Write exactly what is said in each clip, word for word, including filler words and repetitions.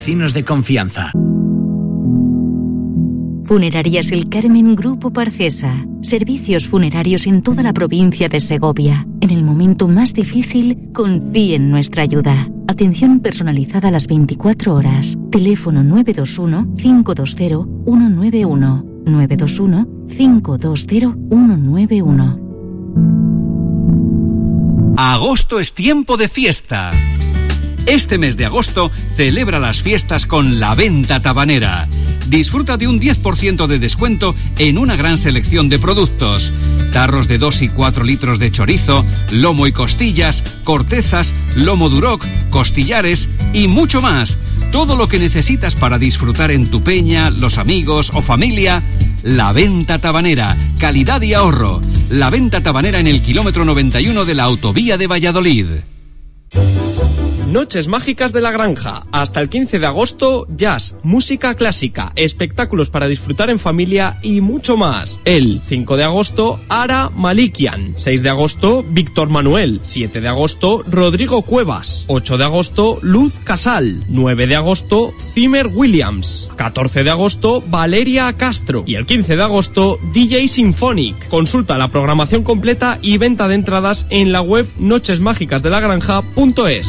Vecinos de confianza. Funerarias El Carmen Grupo Parcesa. Servicios funerarios en toda la provincia de Segovia. En el momento más difícil, confíe en nuestra ayuda. Atención personalizada a las veinticuatro horas. Teléfono nueve dos uno, cinco dos cero, uno nueve uno. nueve dos uno, cinco dos cero, uno nueve uno. Agosto es tiempo de fiesta. Este mes de agosto celebra las fiestas con La Venta Tabanera. Disfruta de un diez por ciento de descuento en una gran selección de productos. Tarros de dos y cuatro litros de chorizo, lomo y costillas, cortezas, lomo duroc, costillares y mucho más. Todo lo que necesitas para disfrutar en tu peña, los amigos o familia. La Venta Tabanera, calidad y ahorro. La Venta Tabanera en el kilómetro noventa y uno de la autovía de Valladolid. Noches Mágicas de la Granja. Hasta el quince de agosto, jazz, música clásica, espectáculos para disfrutar en familia y mucho más. El cinco de agosto, Ara Malikian. seis de agosto, Víctor Manuel. siete de agosto, Rodrigo Cuevas. ocho de agosto, Luz Casal. nueve de agosto, Zimmer Williams. catorce de agosto, Valeria Castro. Y el quince de agosto, D J Symphonic. Consulta la programación completa y venta de entradas en la web noches mágicas de la granja punto es.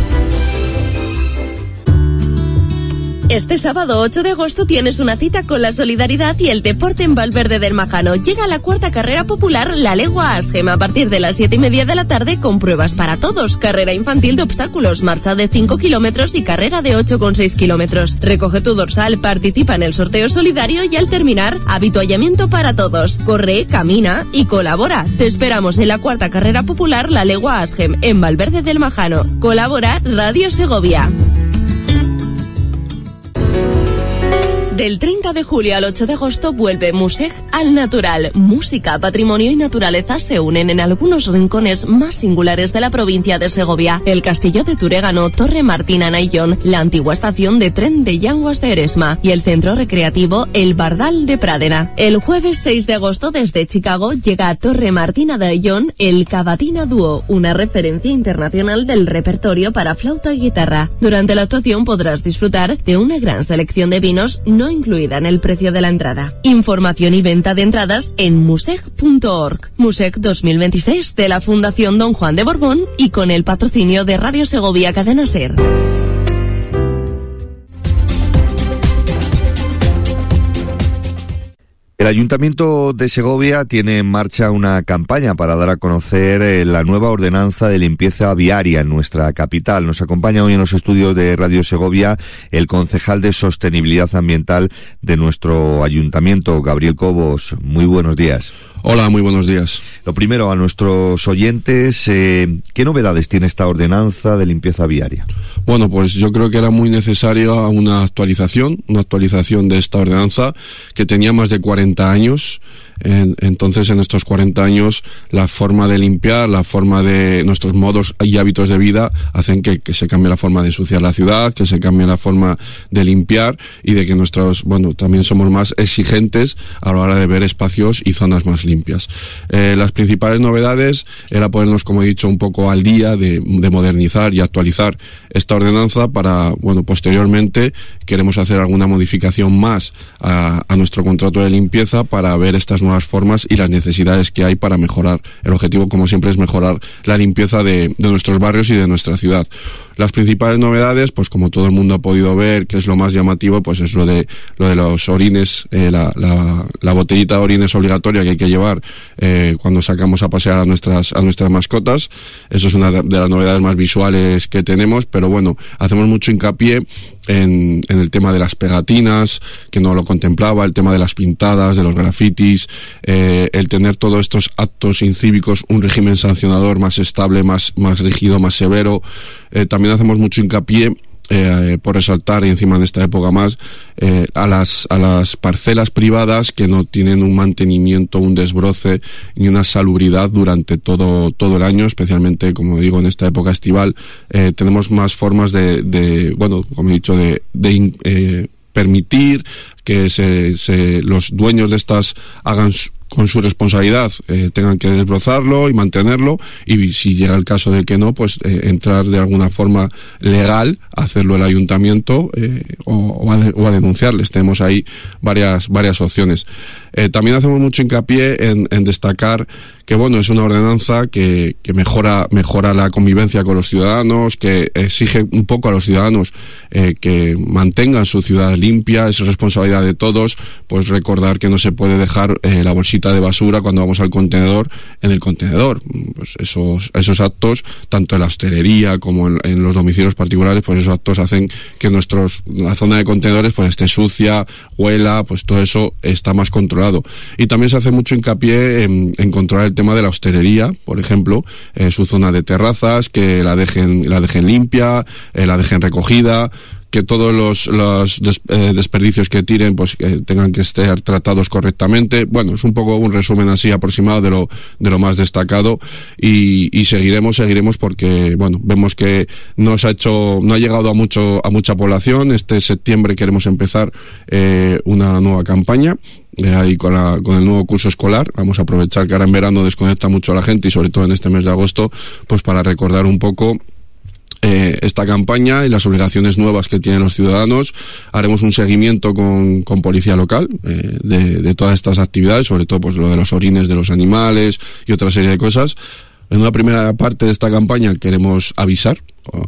Este sábado ocho de agosto tienes una cita con la solidaridad y el deporte en Valverde del Majano. Llega la cuarta carrera popular La Legua Asgem a partir de las siete y media de la tarde con pruebas para todos. Carrera infantil de obstáculos, marcha de cinco kilómetros y carrera de ocho coma seis kilómetros. Recoge tu dorsal, participa en el sorteo solidario y al terminar, habituallamiento para todos. Corre, camina y colabora. Te esperamos en la cuarta carrera popular La Legua Asgem en Valverde del Majano. Colabora Radio Segovia. Del treinta de julio al ocho de agosto vuelve Museg al Natural. Música, patrimonio y naturaleza se unen en algunos rincones más singulares de la provincia de Segovia. El Castillo de Turégano, Torre Martina Naillón, la antigua estación de tren de Llanguas de Eresma y el centro recreativo El Bardal de Pradena. El jueves seis de agosto desde Chicago llega a Torre Martina Naillón el Cavatina Dúo, una referencia internacional del repertorio para flauta y guitarra. Durante la actuación podrás disfrutar de una gran selección de vinos no incluida en el precio de la entrada. Información y venta de entradas en museg punto org. Museg dos mil veintiséis de la Fundación Don Juan de Borbón y con el patrocinio de Radio Segovia Cadena Ser. El Ayuntamiento de Segovia tiene en marcha una campaña para dar a conocer eh, la nueva ordenanza de limpieza viaria en nuestra capital. Nos acompaña hoy en los estudios de Radio Segovia el concejal de Sostenibilidad Ambiental de nuestro Ayuntamiento, Gabriel Cobos. Muy buenos días. Hola, muy buenos días. Lo primero, a nuestros oyentes, eh, ¿qué novedades tiene esta ordenanza de limpieza viaria? Bueno, pues yo creo que era muy necesaria una actualización, una actualización de esta ordenanza que tenía más de cuarenta años. En, entonces, en estos cuarenta años, la forma de limpiar, la forma de nuestros modos y hábitos de vida hacen que, que se cambie la forma de ensuciar la ciudad, que se cambie la forma de limpiar y de que nuestros, bueno, también somos más exigentes a la hora de ver espacios y zonas más limpias. Eh, las principales novedades era ponernos, como he dicho, un poco al día de, de modernizar y actualizar esta ordenanza para, bueno, posteriormente queremos hacer alguna modificación más a, a nuestro contrato de limpieza para ver estas nuevas formas y las necesidades que hay para mejorar. El objetivo, como siempre, es mejorar la limpieza de, de nuestros barrios y de nuestra ciudad. Las principales novedades, pues como todo el mundo ha podido ver, que es lo más llamativo, pues es lo de lo de los orines, eh, la, la, la botellita de orines obligatoria que hay que llevar eh, cuando sacamos a pasear a nuestras a nuestras mascotas. Eso es una de las novedades más visuales que tenemos, pero bueno, hacemos mucho hincapié en, en el tema de las pegatinas, que no lo contemplaba, el tema de las pintadas, de los grafitis, eh, el tener todos estos actos incívicos, un régimen sancionador más estable, más, más rígido, más severo. Eh, también hacemos mucho hincapié Eh, por resaltar, y encima en esta época más, eh, a las a las parcelas privadas que no tienen un mantenimiento, un desbroce ni una salubridad durante todo todo el año, especialmente, como digo, en esta época estival. Eh, tenemos más formas de, de bueno, como he dicho, de, de eh, permitir que se, se, los dueños de estas hagan con su responsabilidad eh, tengan que desbrozarlo y mantenerlo, y si llega el caso de que no, pues eh, entrar de alguna forma legal, hacerlo el ayuntamiento eh, o, o, a de, o a denunciarles. Tenemos ahí varias varias opciones. Eh, también hacemos mucho hincapié en, en destacar que bueno, es una ordenanza que, que mejora mejora la convivencia con los ciudadanos, que exige un poco a los ciudadanos eh, que mantengan su ciudad limpia. Es responsabilidad de todos, pues recordar que no se puede dejar eh, la bolsita de basura cuando vamos al contenedor en el contenedor. Pues esos esos actos, tanto en la hostelería como en, en los domicilios particulares, pues esos actos hacen que nuestros la zona de contenedores pues esté sucia, huela, pues todo eso está más controlado. Y también se hace mucho hincapié en, en controlar el tema de la hostelería, por ejemplo, eh, su zona de terrazas, que la dejen la dejen limpia, eh, la dejen recogida, que todos los, los des, eh, desperdicios que tiren pues eh, tengan que estar tratados correctamente. Bueno, es un poco un resumen así aproximado de lo de lo más destacado, y, y seguiremos seguiremos porque bueno, vemos que no se ha hecho no ha llegado a mucho a mucha población. Este septiembre queremos empezar eh, una nueva campaña Eh, ahí con, la, con el nuevo curso escolar. Vamos a aprovechar que ahora en verano desconecta mucho a la gente, y sobre todo en este mes de agosto, pues para recordar un poco eh, esta campaña y las obligaciones nuevas que tienen los ciudadanos. Haremos un seguimiento con, con policía local eh, de, de todas estas actividades, sobre todo pues lo de los orines de los animales y otra serie de cosas. En una primera parte de esta campaña queremos avisar.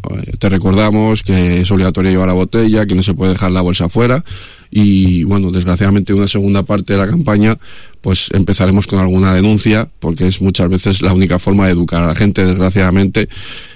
Te recordamos que es obligatorio llevar la botella, que no se puede dejar la bolsa afuera, y bueno, desgraciadamente en una segunda parte de la campaña pues empezaremos con alguna denuncia, porque es muchas veces la única forma de educar a la gente, desgraciadamente.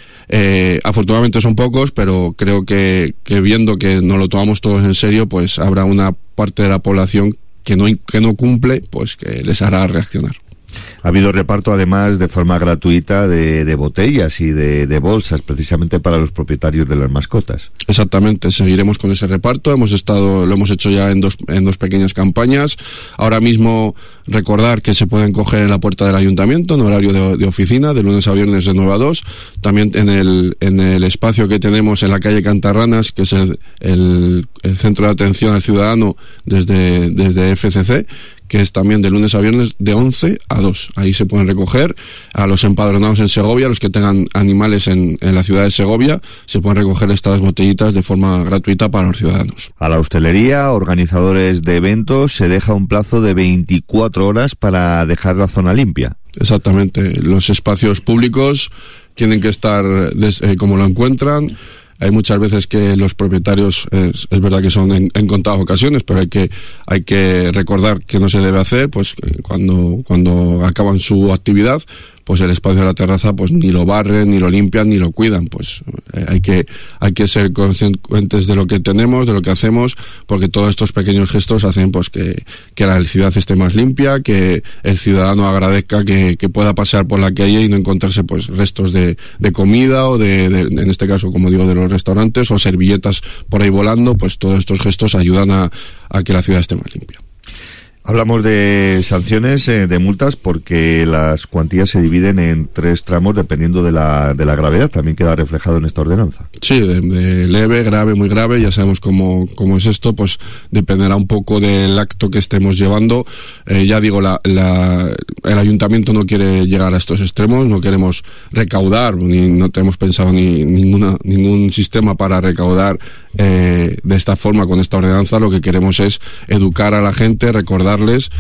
Eh, afortunadamente son pocos, pero creo que, que viendo que nos lo tomamos todos en serio, pues habrá una parte de la población que no, que no cumple, pues que les hará reaccionar. Ha habido reparto, además, de forma gratuita de, de botellas y de, de bolsas, precisamente para los propietarios de las mascotas. Exactamente, seguiremos con ese reparto. Hemos estado, lo hemos hecho ya en dos, en dos pequeñas campañas. Ahora mismo, recordar que se pueden coger en la puerta del ayuntamiento, en horario de, de oficina, de lunes a viernes de nueve a dos. También en el, en el espacio que tenemos en la calle Cantarranas, que es el, el, el centro de atención al ciudadano desde, desde F C C, que es también de lunes a viernes de once a dos. Ahí se pueden recoger a los empadronados en Segovia, los que tengan animales en, en la ciudad de Segovia, se pueden recoger estas botellitas de forma gratuita para los ciudadanos. A la hostelería, organizadores de eventos, se deja un plazo de veinticuatro horas para dejar la zona limpia. Exactamente, los espacios públicos tienen que estar des, eh, como lo encuentran. Hay muchas veces que los propietarios, es, es verdad que son en, en contadas ocasiones, pero hay que hay que recordar que no se debe hacer, pues cuando cuando acaban su actividad, pues el espacio de la terraza pues ni lo barren, ni lo limpian, ni lo cuidan. Pues eh, hay que hay que ser conscientes de lo que tenemos, de lo que hacemos, porque todos estos pequeños gestos hacen pues que, que la ciudad esté más limpia, que el ciudadano agradezca que, que pueda pasar por la calle y no encontrarse pues restos de, de comida o de, de, en este caso, como digo, de los restaurantes, o servilletas por ahí volando. Pues todos estos gestos ayudan a, a que la ciudad esté más limpia. Hablamos de sanciones, eh, de multas, porque las cuantías se dividen en tres tramos dependiendo de la, de la gravedad. También queda reflejado en esta ordenanza. Sí, de, de leve, grave, muy grave. Ya sabemos cómo, cómo es esto, pues dependerá un poco del acto que estemos llevando. Eh, ya digo, la, la, el ayuntamiento no quiere llegar a estos extremos, no queremos recaudar, ni no tenemos pensado ni ninguna, ningún sistema para recaudar eh, de esta forma con esta ordenanza. Lo que queremos es educar a la gente, recordar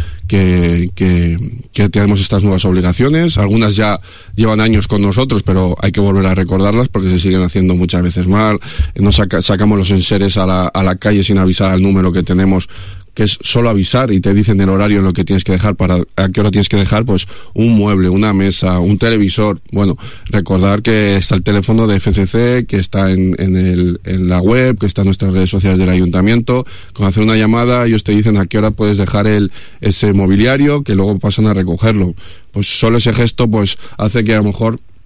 Que, que, que tenemos estas nuevas obligaciones. Algunas ya llevan años con nosotros, pero hay que volver a recordarlas porque se siguen haciendo muchas veces mal. Nos saca, sacamos los enseres a la, a la calle sin avisar al número que tenemos, que es solo avisar, y te dicen el horario en lo que tienes que dejar, para a qué hora tienes que dejar pues un mueble, una mesa, un televisor. Bueno, recordar que está el teléfono de F C C, que está en, en, el, en la web, que está en nuestras redes sociales del ayuntamiento. Con hacer una llamada ellos te dicen a qué hora puedes dejar el ese mobiliario, que luego pasan a recogerlo. Pues solo ese gesto pues hace que a lo mejor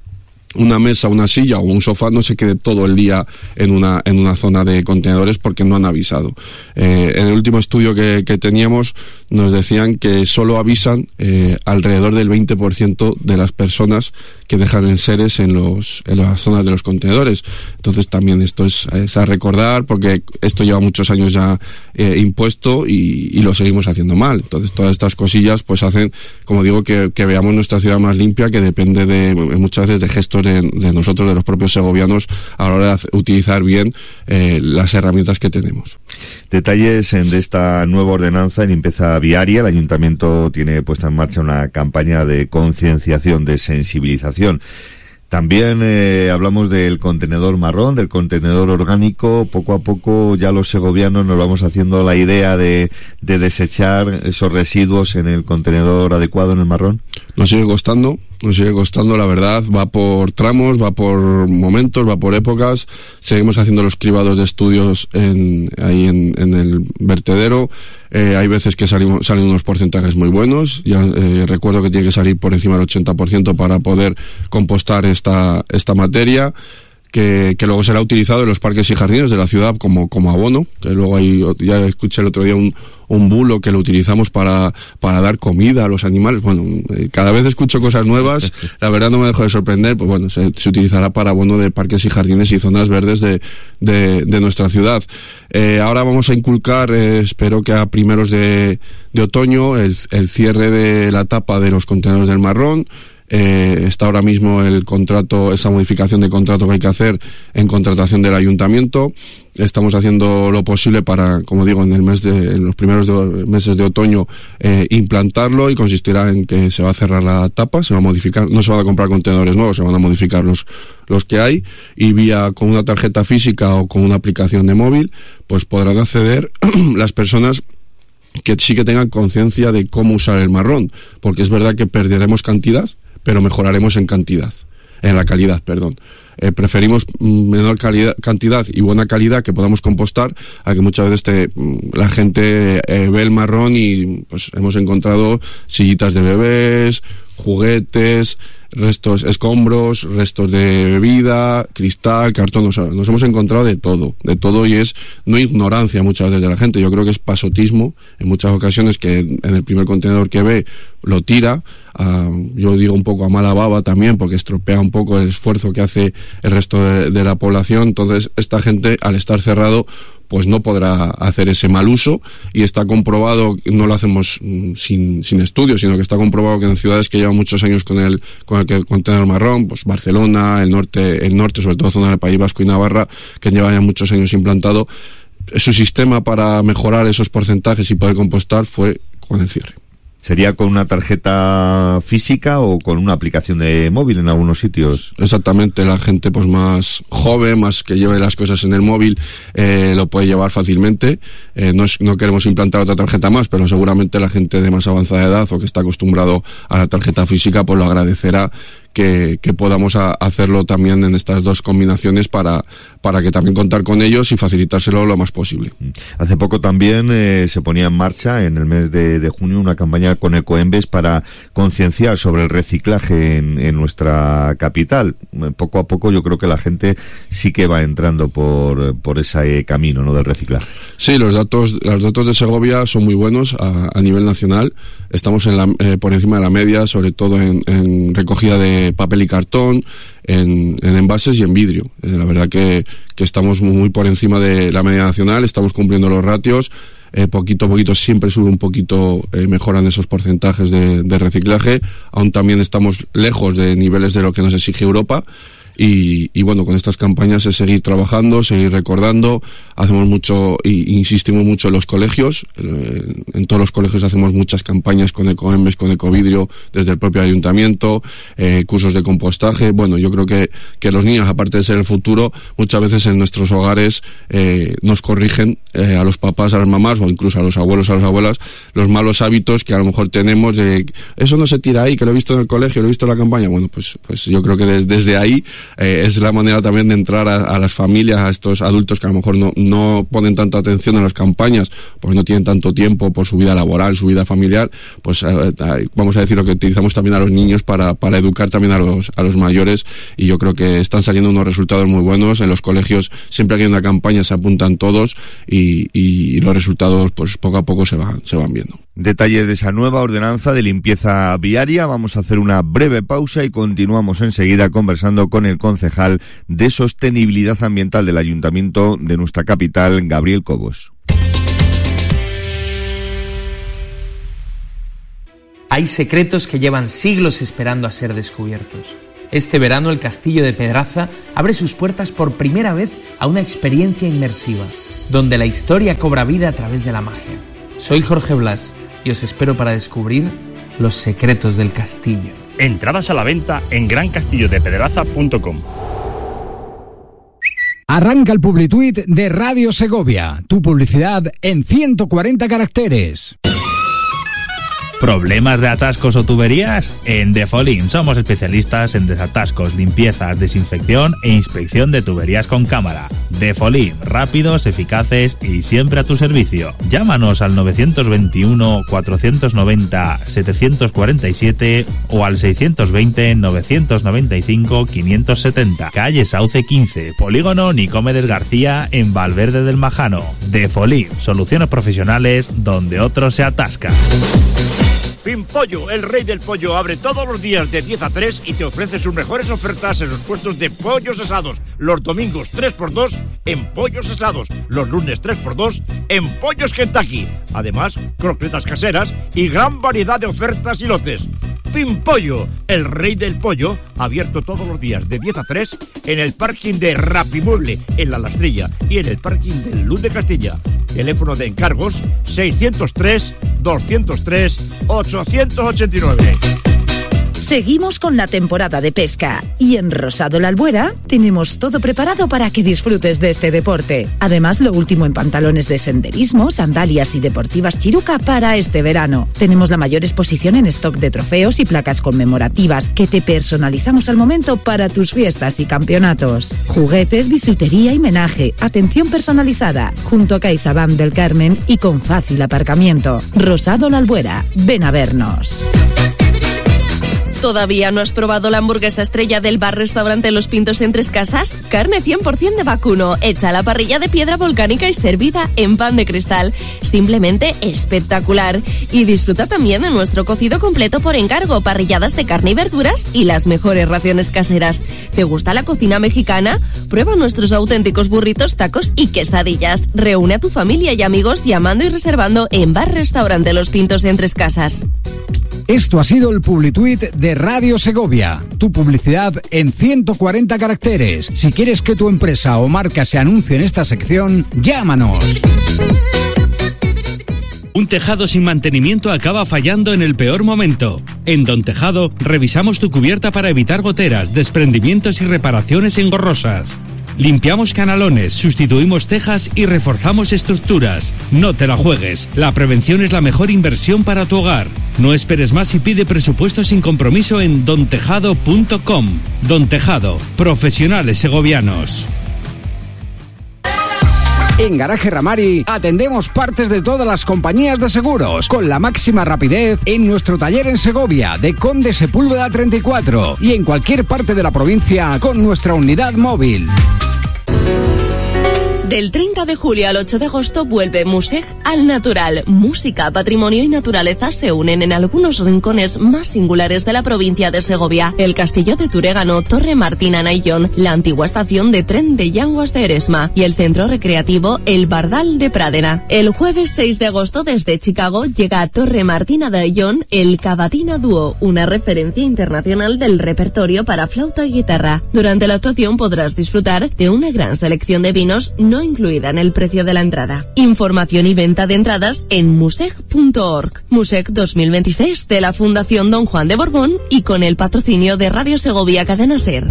una mesa, una silla o un sofá no se quede todo el día en una en una zona de contenedores porque no han avisado. Eh, en el último estudio que, que teníamos nos decían que solo avisan eh, alrededor del veinte por ciento de las personas que dejan enseres en los en las zonas de los contenedores. Entonces también esto es, es a recordar, porque esto lleva muchos años ya eh, impuesto y, y lo seguimos haciendo mal. Entonces todas estas cosillas pues hacen, como digo, que, que veamos nuestra ciudad más limpia, que depende de muchas veces de gestos de, de nosotros, de los propios segovianos, a la hora de utilizar bien eh, las herramientas que tenemos. Detalles en, de esta nueva ordenanza en limpieza viaria. El Ayuntamiento tiene puesta en marcha una campaña de concienciación, de sensibilización. También eh, hablamos del contenedor marrón, del contenedor orgánico. Poco a poco ya los segovianos nos vamos haciendo la idea de, de desechar esos residuos en el contenedor adecuado, en el marrón. Nos sigue costando, nos sigue costando, la verdad. Va por tramos, va por momentos, va por épocas. Seguimos haciendo los cribados de estudios en, ahí en, en el vertedero. Eh, hay veces que salimos, salen unos porcentajes muy buenos. Ya eh, recuerdo que tiene que salir por encima del ochenta por ciento para poder compostar esta, esta materia. Que, que luego será utilizado en los parques y jardines de la ciudad como, como abono, que luego hay, ya escuché el otro día un, un bulo que lo utilizamos para, para dar comida a los animales. Bueno, eh, cada vez escucho cosas nuevas, la verdad no me dejo de sorprender. Pues bueno, se, se utilizará para abono de parques y jardines y zonas verdes de, de, de nuestra ciudad. Eh, ahora vamos a inculcar, eh, espero que a primeros de, de otoño, el, el cierre de la tapa de los contenedores del marrón. Eh, está ahora mismo el contrato, esa modificación de contrato que hay que hacer en contratación del ayuntamiento. Estamos haciendo lo posible para, como digo, en el mes de, en los primeros de, meses de otoño eh, implantarlo, y consistirá en que se va a cerrar la tapa, se va a modificar, no se van a comprar contenedores nuevos, se van a modificar los, los que hay, y vía con una tarjeta física o con una aplicación de móvil, pues podrán acceder las personas que sí que tengan conciencia de cómo usar el marrón, porque es verdad que perderemos cantidad, pero mejoraremos en cantidad, en la calidad, perdón. Eh, preferimos menor calidad, cantidad y buena calidad que podamos compostar, a que muchas veces te, la gente eh, ve el marrón y pues hemos encontrado sillitas de bebés, juguetes, restos, escombros, restos de bebida, cristal, cartón. O sea, nos hemos encontrado de todo, de todo, y es no ignorancia muchas veces de la gente. Yo creo que es pasotismo en muchas ocasiones, que en el primer contenedor que ve lo tira. Uh, yo digo un poco a mala baba también, porque estropea un poco el esfuerzo que hace el resto de, de la población. Entonces esta gente, al estar cerrado, pues no podrá hacer ese mal uso, y está comprobado, no lo hacemos mm, sin, sin estudios, sino que está comprobado que en ciudades que llevan muchos años con el con el contenedor marrón, pues Barcelona, el norte, el norte, sobre todo zona del País Vasco y Navarra, que llevan ya muchos años implantado, su sistema para mejorar esos porcentajes y poder compostar fue con el cierre. ¿Sería con una tarjeta física o con una aplicación de móvil en algunos sitios? Exactamente, la gente pues más joven, más que lleve las cosas en el móvil, eh, lo puede llevar fácilmente. Eh, no, es, no queremos implantar otra tarjeta más, pero seguramente la gente de más avanzada edad o que está acostumbrado a la tarjeta física, pues lo agradecerá. Que, que podamos a, hacerlo también en estas dos combinaciones para, para que también contar con ellos y facilitárselo lo más posible. Hace poco también eh, se ponía en marcha, en el mes de, de junio, una campaña con Ecoembes para concienciar sobre el reciclaje en, en nuestra capital. Poco a poco yo creo que la gente sí que va entrando por, por ese camino, ¿no?, del reciclaje. Sí, los datos, los datos de Segovia son muy buenos a, a nivel nacional. Estamos en la, eh, por encima de la media, sobre todo en, en recogida de papel y cartón, en, en envases y en vidrio. Eh, la verdad que, que estamos muy por encima de la media nacional, estamos cumpliendo los ratios. Eh, poquito a poquito siempre sube un poquito, eh, mejoran esos porcentajes de, de reciclaje. Aún también estamos lejos de niveles de lo que nos exige Europa. Y, y bueno, con estas campañas es seguir trabajando, seguir recordando. Hacemos mucho, y insistimos mucho en los colegios. En, en todos los colegios hacemos muchas campañas con Ecoembes, con Ecovidrio, desde el propio ayuntamiento, eh, cursos de compostaje. Bueno, yo creo que, que los niños, aparte de ser el futuro, muchas veces en nuestros hogares eh, nos corrigen eh, a los papás, a las mamás, o incluso a los abuelos, a las abuelas, los malos hábitos que a lo mejor tenemos de eso no se tira ahí, que lo he visto en el colegio, lo he visto en la campaña. Bueno, pues, pues yo creo que desde, desde ahí eh, es la manera también de entrar a, a las familias, a estos adultos que a lo mejor no, no ponen tanta atención a las campañas, porque no tienen tanto tiempo por su vida laboral, su vida familiar, pues eh, vamos a decir lo que utilizamos también a los niños para, para educar también a los, a los mayores, y yo creo que están saliendo unos resultados muy buenos. En los colegios siempre que hay una campaña se apuntan todos y, y los resultados pues poco a poco se van, se van viendo. Detalles de esa nueva ordenanza de limpieza viaria. Vamos a hacer una breve pausa y continuamos enseguida conversando con el concejal de Sostenibilidad Ambiental del Ayuntamiento de nuestra capital, Gabriel Cobos. Hay secretos que llevan siglos esperando a ser descubiertos. Este verano el Castillo de Pedraza abre sus puertas por primera vez a una experiencia inmersiva, donde la historia cobra vida a través de la magia. Soy Jorge Blas y os espero para descubrir los secretos del castillo. Entradas a la venta en gran castillo de pedraza punto com. Arranca el Publituit de Radio Segovia, tu publicidad en ciento cuarenta caracteres. ¿Problemas de atascos o tuberías? En Defolim somos especialistas en desatascos, limpiezas, desinfección e inspección de tuberías con cámara. Defolim, rápidos, eficaces y siempre a tu servicio. Llámanos al nueve dos uno, cuatro nueve cero, siete cuatro siete o al seis dos cero, nueve nueve cinco, cinco siete cero. Calle Sauce quince, Polígono Nicomedes García en Valverde del Majano. Defolim, soluciones profesionales donde otros se atascan. Pimpollo, el rey del pollo, abre todos los días de diez a tres y te ofrece sus mejores ofertas en sus puestos de pollos asados. Los domingos tres por dos en pollos asados. Los lunes tres por dos en pollos Kentucky. Además, croquetas caseras y gran variedad de ofertas y lotes. Pimpollo, el rey del pollo, abierto todos los días de diez a tres en el parking de Rapimueble, en La Lastrilla, y en el parking del Luz de Castilla. Teléfono de encargos seiscientos tres, doscientos tres, ochocientos ochenta y nueve. Seguimos con la temporada de pesca y en Rosado La Albuera tenemos todo preparado para que disfrutes de este deporte. Además, lo último en pantalones de senderismo, sandalias y deportivas Chiruca para este verano. Tenemos la mayor exposición en stock de trofeos y placas conmemorativas que te personalizamos al momento para tus fiestas y campeonatos. Juguetes, bisutería y menaje, atención personalizada, junto a CaixaBank del Carmen y con fácil aparcamiento. Rosado La Albuera, ven a vernos. ¿Todavía no has probado la hamburguesa estrella del bar-restaurante Los Pintos en Tres Casas? Carne cien por ciento de vacuno, hecha a la parrilla de piedra volcánica y servida en pan de cristal. Simplemente espectacular. Y disfruta también de nuestro cocido completo por encargo, parrilladas de carne y verduras y las mejores raciones caseras. ¿Te gusta la cocina mexicana? Prueba nuestros auténticos burritos, tacos y quesadillas. Reúne a tu familia y amigos llamando y reservando en bar-restaurante Los Pintos en Tres Casas. Esto ha sido el Publituit de Radio Segovia, tu publicidad en ciento cuarenta caracteres. Si quieres que tu empresa o marca se anuncie en esta sección, llámanos. Un tejado sin mantenimiento acaba fallando en el peor momento. En Don Tejado revisamos tu cubierta para evitar goteras, desprendimientos y reparaciones engorrosas. Limpiamos canalones, sustituimos tejas y reforzamos estructuras. No te la juegues, la prevención es la mejor inversión para tu hogar. No esperes más y pide presupuesto sin compromiso en don tejado punto com. Don Tejado, profesionales segovianos. En Garaje Ramari atendemos partes de todas las compañías de seguros con la máxima rapidez en nuestro taller en Segovia de Conde Sepúlveda treinta y cuatro y en cualquier parte de la provincia con nuestra unidad móvil. Del treinta de julio al ocho de agosto vuelve Museg al natural. Música, patrimonio y naturaleza se unen en algunos rincones más singulares de la provincia de Segovia. El Castillo de Turégano, Torre Martina Nayón, la antigua estación de tren de Llanguas de Eresma y el centro recreativo El Bardal de Pradera. El jueves seis de agosto desde Chicago llega a Torre Martina Nayón el Cavatina Dúo, una referencia internacional del repertorio para flauta y guitarra. Durante la actuación podrás disfrutar de una gran selección de vinos no incluida en el precio de la entrada. Información y venta de entradas en museg punto org. Museg dos mil veintiséis de la Fundación Don Juan de Borbón y con el patrocinio de Radio Segovia Cadena Ser.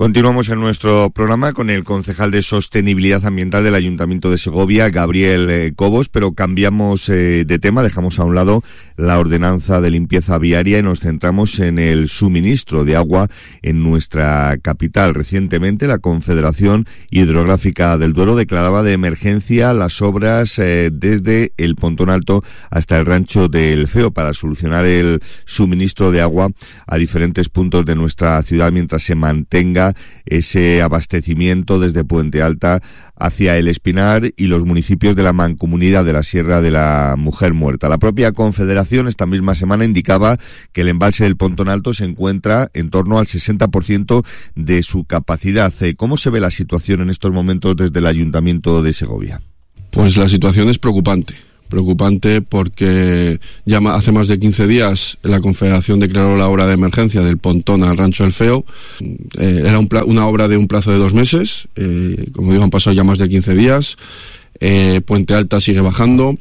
Continuamos en nuestro programa con el concejal de Sostenibilidad Ambiental del Ayuntamiento de Segovia, Gabriel eh, Cobos, pero cambiamos eh, de tema, dejamos a un lado la ordenanza de limpieza viaria y nos centramos en el suministro de agua en nuestra capital. Recientemente la Confederación Hidrográfica del Duero declaraba de emergencia las obras eh, desde el Pontón Alto hasta el rancho del Feo para solucionar el suministro de agua a diferentes puntos de nuestra ciudad mientras se mantenga ese abastecimiento desde Puente Alta hacia El Espinar y los municipios de la Mancomunidad de la Sierra de la Mujer Muerta. La propia Confederación esta misma semana indicaba que el embalse del Pontón Alto se encuentra en torno al sesenta por ciento de su capacidad. ¿Cómo se ve la situación en estos momentos desde el Ayuntamiento de Segovia? Pues la situación es preocupante. Preocupante porque ya hace más de quince días la Confederación declaró la obra de emergencia del Pontón al Rancho del Feo. Eh, era un una obra de un plazo de dos meses, eh, como digo, han pasado ya más de quince días. Eh, Puente Alta sigue bajando,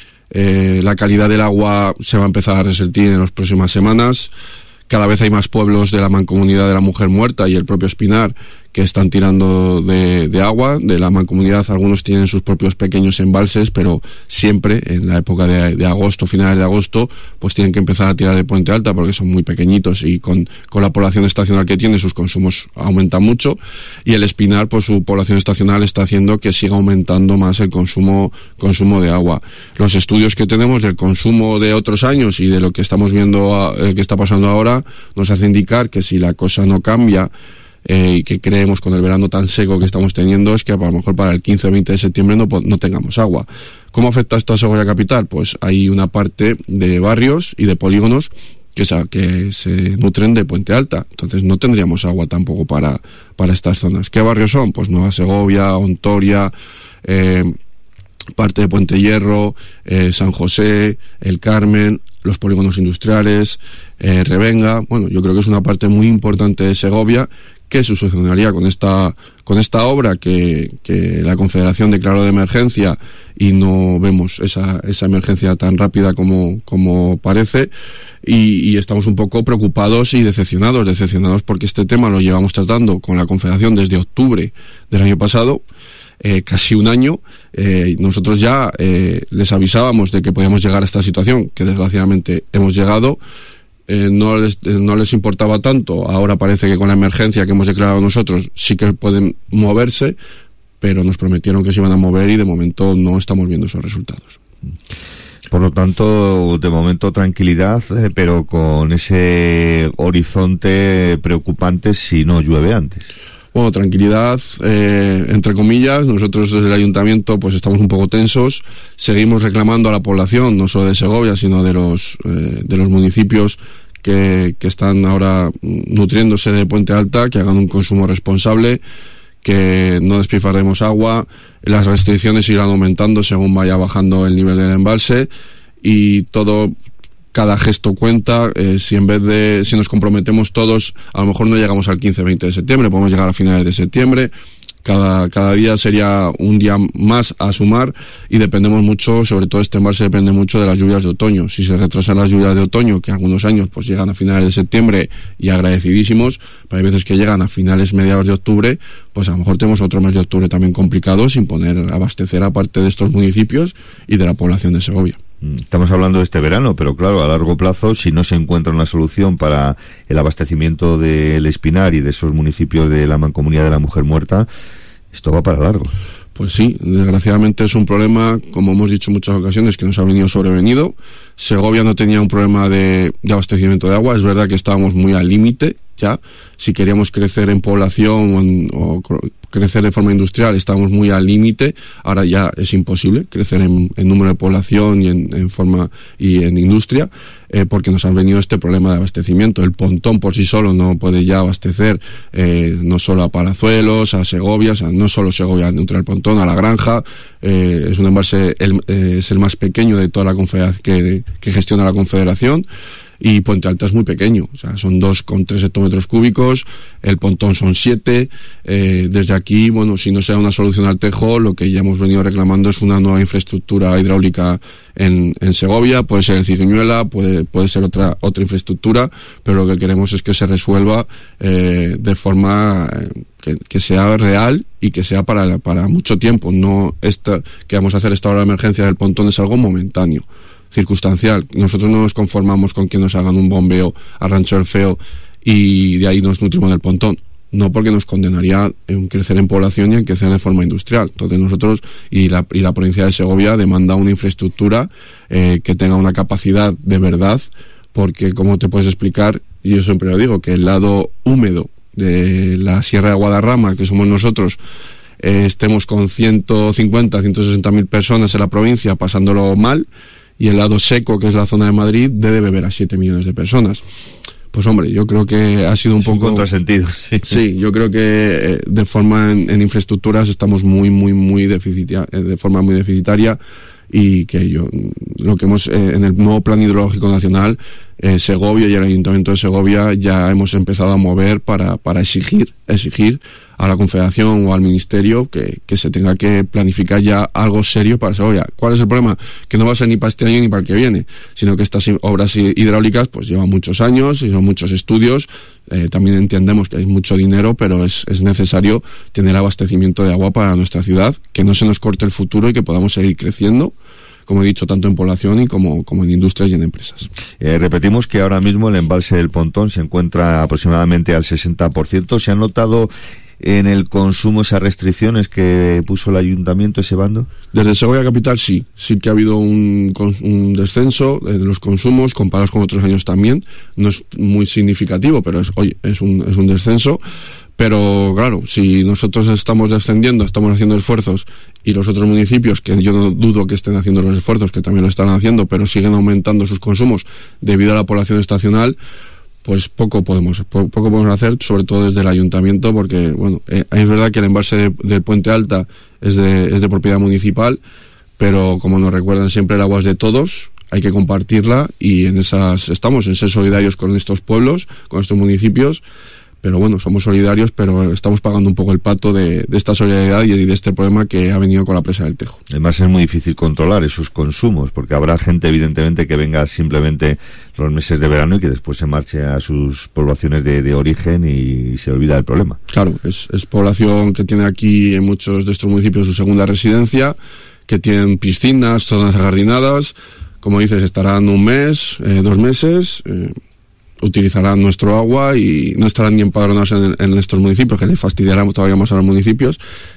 eh, la calidad del agua se va a empezar a resentir en las próximas semanas. Cada vez hay más pueblos de la Mancomunidad de la Mujer Muerta y el propio Espinar que están tirando de, de agua de la mancomunidad. Algunos tienen sus propios pequeños embalses, pero siempre en la época de, de agosto, finales de agosto, pues tienen que empezar a tirar de Puente Alta porque son muy pequeñitos y con, con la población estacional que tiene sus consumos aumentan mucho, y el Espinar, pues su población estacional está haciendo que siga aumentando más el consumo, consumo de agua. Los estudios que tenemos del consumo de otros años y de lo que estamos viendo eh, que está pasando ahora nos hace indicar que si la cosa no cambia, Eh, y que creemos con el verano tan seco que estamos teniendo, es que a lo mejor para el quince o veinte de septiembre no, no tengamos agua. ¿Cómo afecta esto a Segovia Capital? Pues hay una parte de barrios y de polígonos que, que se nutren de Puente Alta, entonces no tendríamos agua tampoco para, para estas zonas. ¿Qué barrios son? Pues Nueva Segovia, Ontoria, eh, parte de Puente Hierro, eh, San José, El Carmen, los polígonos industriales, eh, Revenga. Bueno, yo creo que es una parte muy importante de Segovia que se solucionaría con esta con esta obra que, que la Confederación declaró de emergencia, y no vemos esa, esa emergencia tan rápida como, como parece, y, y estamos un poco preocupados y decepcionados, decepcionados porque este tema lo llevamos tratando con la Confederación desde octubre del año pasado, eh, casi un año. Eh, nosotros ya eh, les avisábamos de que podíamos llegar a esta situación, que desgraciadamente hemos llegado. Eh, no les, eh, no les importaba tanto. Ahora parece que con la emergencia que hemos declarado nosotros sí que pueden moverse, pero nos prometieron que se iban a mover y de momento no estamos viendo esos resultados. Por lo tanto, de momento tranquilidad, eh, pero con ese horizonte preocupante si no llueve antes. Bueno, tranquilidad, eh, entre comillas. Nosotros desde el Ayuntamiento pues estamos un poco tensos. Seguimos reclamando a la población, no solo de Segovia, sino de los eh, de los municipios que, que están ahora nutriéndose de Puente Alta, que hagan un consumo responsable, que no despilfarremos agua. Las restricciones irán aumentando según vaya bajando el nivel del embalse, y todo... Cada gesto cuenta. Eh, si en vez de, si nos comprometemos todos, a lo mejor no llegamos al quince veinte de septiembre, podemos llegar a finales de septiembre. Cada, cada día sería un día más a sumar, y dependemos mucho, sobre todo este embalse depende mucho de las lluvias de otoño. Si se retrasan las lluvias de otoño, que algunos años pues llegan a finales de septiembre y agradecidísimos, pero hay veces que llegan a finales, mediados de octubre, pues a lo mejor tenemos otro mes de octubre también complicado, sin poder abastecer a parte de estos municipios y de la población de Segovia. Estamos hablando de este verano, pero claro, a largo plazo, si no se encuentra una solución para el abastecimiento del Espinar y de esos municipios de la Mancomunidad de la Mujer Muerta, esto va para largo. Pues sí, desgraciadamente es un problema, como hemos dicho en muchas ocasiones, que nos ha venido sobrevenido. Segovia no tenía un problema de, de abastecimiento de agua. Es verdad que estábamos muy al límite ya. Si queríamos crecer en población o, en, o crecer de forma industrial, estábamos muy al límite. Ahora ya es imposible crecer en, en número de población y en, en forma y en industria, eh, porque nos ha venido este problema de abastecimiento. El Pontón por sí solo no puede ya abastecer eh, no solo a Palazuelos, a Segovia, o sea, no solo Segovia, dentro del Pontón, a La Granja. Eh, es un embalse, el, eh, es el más pequeño de toda la confederación que, que gestiona la Confederación. y Puente Alta es muy pequeño, o sea, son dos coma tres hectómetros cúbicos, el pontón son siete, eh, desde aquí, bueno, si no sea una solución al Tejo, lo que ya hemos venido reclamando es una nueva infraestructura hidráulica en, en Segovia, puede ser en Cigüeñuela, puede, puede ser otra, otra infraestructura, pero lo que queremos es que se resuelva eh, de forma eh, que, que sea real y que sea para, para mucho tiempo, no esta, que vamos a hacer esta hora de emergencia del pontón es algo momentáneo, circunstancial. Nosotros no nos conformamos con que nos hagan un bombeo a Rancho del Feo y de ahí nos nutrimos del pontón. No, porque nos condenaría en crecer en población y en crecer de forma industrial. Entonces nosotros y la, y la provincia de Segovia demanda una infraestructura eh, que tenga una capacidad de verdad, porque como te puedes explicar, y yo siempre lo digo, que el lado húmedo de la Sierra de Guadarrama, que somos nosotros, eh, estemos con ciento cincuenta, ciento sesenta mil personas en la provincia pasándolo mal, y el lado seco, que es la zona de Madrid, debe beber a siete millones de personas. Pues hombre, yo creo que ha sido un es poco... un contrasentido, sí. Sí, yo creo que eh, de forma en, en infraestructuras estamos muy, muy, muy deficitaria, de forma muy deficitaria, y que yo, lo que hemos, eh, en el nuevo Plan Hidrológico Nacional, eh, Segovia y el Ayuntamiento de Segovia ya hemos empezado a mover para, para exigir, exigir a la Confederación o al Ministerio que, que se tenga que planificar ya algo serio para Segovia. ¿Cuál es el problema? Que no va a ser ni para este año ni para el que viene, sino que estas obras hidráulicas pues llevan muchos años y son muchos estudios. Eh, también entendemos que hay mucho dinero, pero es, es necesario tener abastecimiento de agua para nuestra ciudad, que no se nos corte el futuro y que podamos seguir creciendo, como he dicho, tanto en población y como, como en industrias y en empresas. Eh, repetimos que ahora mismo el embalse del Pontón se encuentra aproximadamente al sesenta por ciento. ¿Se han notado en el consumo esas restricciones que puso el ayuntamiento, ese bando? Desde Segovia Capital sí, sí que ha habido un, un descenso de los consumos comparados con otros años también. No es muy significativo, pero es, oye, es un, es un descenso. Pero claro, si nosotros estamos descendiendo, estamos haciendo esfuerzos y los otros municipios, que yo no dudo que estén haciendo los esfuerzos, que también lo están haciendo, pero siguen aumentando sus consumos debido a la población estacional, pues poco podemos po- poco podemos hacer, sobre todo desde el ayuntamiento, porque bueno, eh, es verdad que el embalse de, del Puente Alta es de, es de propiedad municipal, pero como nos recuerdan siempre, el agua es de todos, hay que compartirla y en esas estamos, en ser solidarios con estos pueblos, con estos municipios. Pero bueno, somos solidarios, pero estamos pagando un poco el pato de, de esta solidaridad y de este problema que ha venido con la presa del Tejo. Además es muy difícil controlar esos consumos, porque habrá gente evidentemente que venga simplemente los meses de verano y que después se marche a sus poblaciones de, de origen y se olvida del problema. Claro, es, es población que tiene aquí en muchos de estos municipios su segunda residencia, que tienen piscinas, zonas ajardinadas, como dices, estarán un mes, eh, dos meses... Eh, utilizarán nuestro agua y no estarán ni empadronados en, en estos municipios, que les fastidiarán todavía más a los municipios,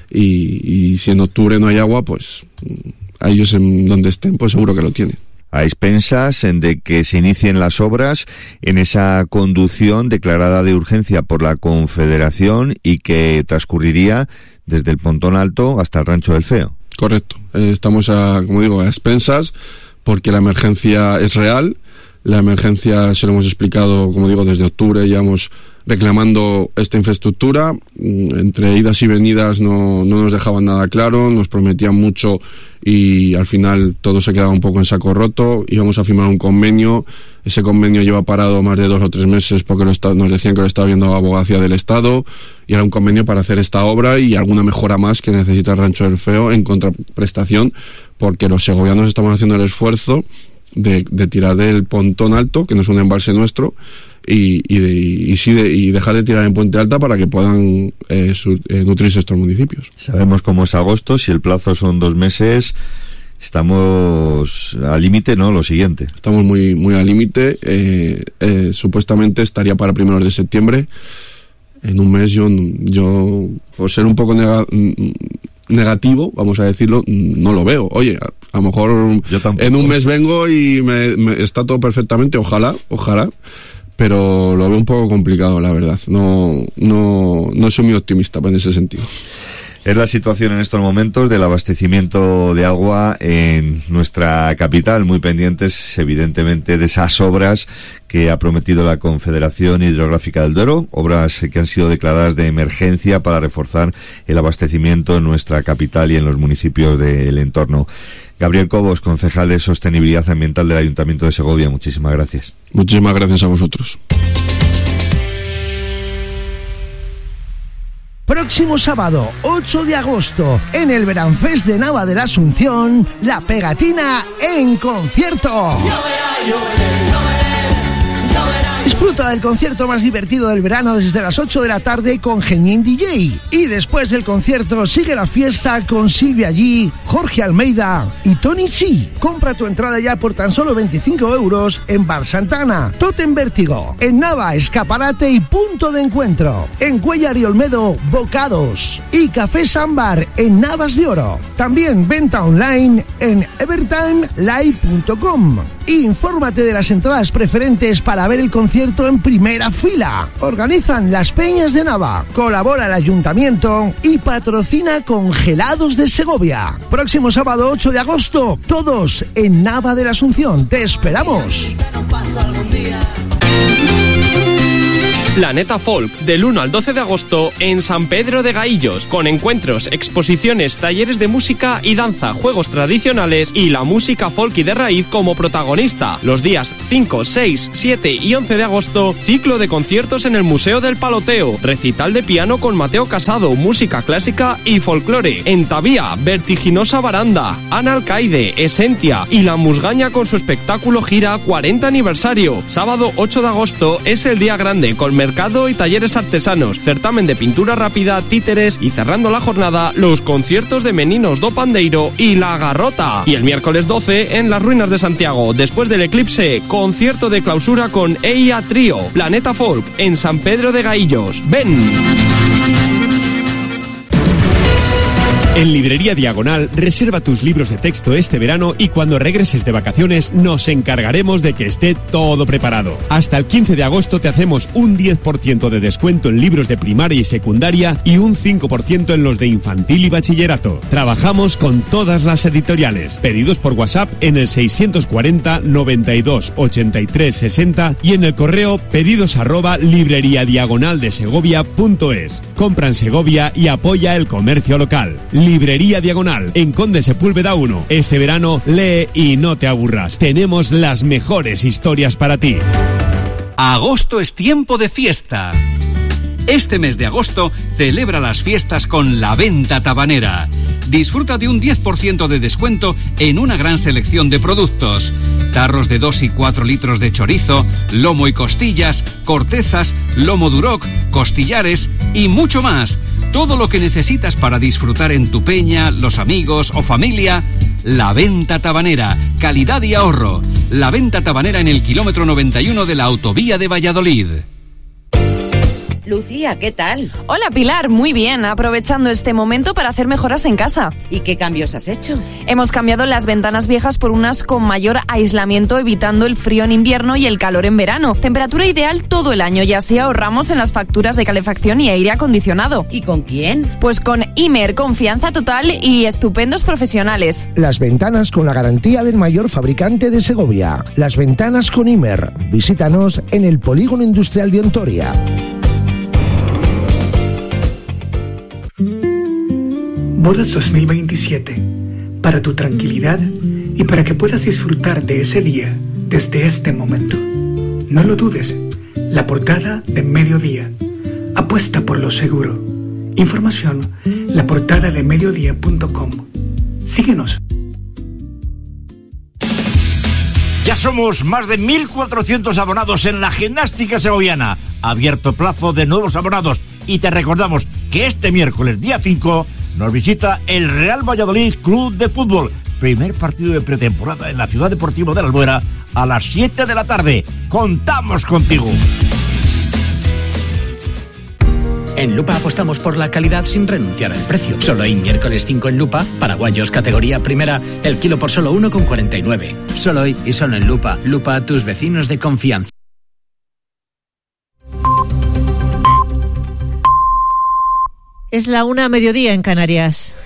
y, y si en octubre no hay agua, pues a ellos en donde estén, pues seguro que lo tienen. A expensas de que se inicien las obras en esa conducción declarada de urgencia por la Confederación y que transcurriría desde el Pontón Alto hasta el Rancho del Feo. Correcto. Eh, estamos, a, como digo, a expensas porque la emergencia es real. La emergencia se lo hemos explicado, como digo, desde octubre, llevamos reclamando esta infraestructura. Entre idas y venidas no, no nos dejaban nada claro, nos prometían mucho y al final todo se quedaba un poco en saco roto. Íbamos a firmar un convenio, ese convenio lleva parado más de dos o tres meses porque lo está, nos decían que lo estaba viendo la Abogacía del Estado, y era un convenio para hacer esta obra y alguna mejora más que necesita el Rancho del Feo en contraprestación, porque los segovianos estamos haciendo el esfuerzo De, de tirar del Pontón Alto, que no es un embalse nuestro, y, y, de, y, sí de, y dejar de tirar en Puente Alta para que puedan eh, su, eh, nutrirse estos municipios. Sabemos cómo es agosto, si el plazo son dos meses, estamos al límite, ¿no? Lo siguiente. Estamos muy, muy al límite, eh, eh, supuestamente estaría para primeros de septiembre. En un mes yo, yo por ser un poco nega, negativo, vamos a decirlo, no lo veo. Oye, a, a lo mejor en un mes vengo y me, me está todo perfectamente, ojalá, ojalá, pero lo veo un poco complicado, la verdad. No, no, no soy muy optimista en ese sentido. Es la situación en estos momentos del abastecimiento de agua en nuestra capital, muy pendientes evidentemente de esas obras que ha prometido la Confederación Hidrográfica del Duero, obras que han sido declaradas de emergencia para reforzar el abastecimiento en nuestra capital y en los municipios del entorno. Gabriel Cobos, concejal de Sostenibilidad Ambiental del Ayuntamiento de Segovia, muchísimas gracias. Muchísimas gracias a vosotros. Próximo sábado, ocho de agosto, en el Veranfest de Nava de la Asunción, La Pegatina en concierto. Disfruta del concierto más divertido del verano desde las ocho de la tarde con Genín D J. Y después del concierto sigue la fiesta con Silvia G, Jorge Almeida y Tony C. Compra tu entrada ya por tan solo veinticinco euros en Bar Santana, Totem Vértigo, en Nava, escaparate y punto de encuentro. En Cuellar y Olmedo, Bocados. Y Café Sambar en Navas de Oro. También venta online en evertime live punto com. Infórmate de las entradas preferentes para ver el concierto en primera fila. Organizan las Peñas de Nava, colabora el Ayuntamiento y patrocina Congelados de Segovia. Próximo sábado ocho de agosto, todos en Nava de la Asunción. Te esperamos. Planeta Folk, del uno al doce de agosto en San Pedro de Gaillos, con encuentros, exposiciones, talleres de música y danza, juegos tradicionales y la música folk y de raíz como protagonista. Los días cinco, seis, siete y once de agosto, ciclo de conciertos en el Museo del Paloteo, recital de piano con Mateo Casado, música clásica y folclore, Entavía, Vertiginosa Baranda, Ana Alcaide, Esentia y La Musgaña con su espectáculo gira cuarenta aniversario. Sábado ocho de agosto es el día grande con mercado y talleres artesanos, certamen de pintura rápida, títeres y cerrando la jornada, los conciertos de Meninos do Pandeiro y La Garrota. Y el miércoles doce en las Ruinas de Santiago, después del eclipse, concierto de clausura con Eia Trío, Planeta Folk en San Pedro de Gaillos. ¡Ven! En Librería Diagonal, reserva tus libros de texto este verano y cuando regreses de vacaciones nos encargaremos de que esté todo preparado. Hasta el quince de agosto te hacemos un diez por ciento de descuento en libros de primaria y secundaria y un cinco por ciento en los de infantil y bachillerato. Trabajamos con todas las editoriales. Pedidos por WhatsApp en el seiscientos cuarenta, noventa y dos, ochenta y tres, sesenta y en el correo pedidos arroba libreriadiagonaldesegovia punto es. Compra en Segovia y apoya el comercio local. Librería Diagonal, en Conde Sepúlveda uno. Este verano lee y no te aburras. Tenemos las mejores historias para ti. Agosto es tiempo de fiesta. Este mes de agosto celebra las fiestas con La Venta Tabanera. Disfruta de un diez por ciento de descuento en una gran selección de productos. Tarros de dos y cuatro litros de chorizo, lomo y costillas, cortezas, lomo duroc, costillares y mucho más. Todo lo que necesitas para disfrutar en tu peña, los amigos o familia. La Venta Tabanera, calidad y ahorro. La Venta Tabanera en el kilómetro noventa y uno de la autovía de Valladolid. Lucía, ¿qué tal? Hola Pilar, muy bien, aprovechando este momento para hacer mejoras en casa. ¿Y qué cambios has hecho? Hemos cambiado las ventanas viejas por unas con mayor aislamiento, evitando el frío en invierno y el calor en verano. Temperatura ideal todo el año y así ahorramos en las facturas de calefacción y aire acondicionado. ¿Y con quién? Pues con Imer, confianza total y estupendos profesionales. Las ventanas con la garantía del mayor fabricante de Segovia. Las ventanas con Imer. Visítanos en el Polígono Industrial de Ontoria. Bodas dos mil veintisiete, para tu tranquilidad y para que puedas disfrutar de ese día desde este momento. No lo dudes, la portada de Mediodía. Apuesta por lo seguro. Información, la portada de mediodía punto com. Síguenos. Ya somos más de mil cuatrocientos abonados en la gimnástica segoviana. Abierto plazo de nuevos abonados. Y te recordamos que este miércoles día cinco nos visita el Real Valladolid Club de Fútbol. Primer partido de pretemporada en la Ciudad Deportiva de la Albuera a las siete de la tarde. ¡Contamos contigo! En Lupa apostamos por la calidad sin renunciar al precio. Solo hay miércoles cinco en Lupa, paraguayos categoría primera, el kilo por solo uno con cuarenta y nueve. Solo hoy y solo en Lupa. Lupa, tus vecinos de confianza. Es la una a mediodía en Canarias.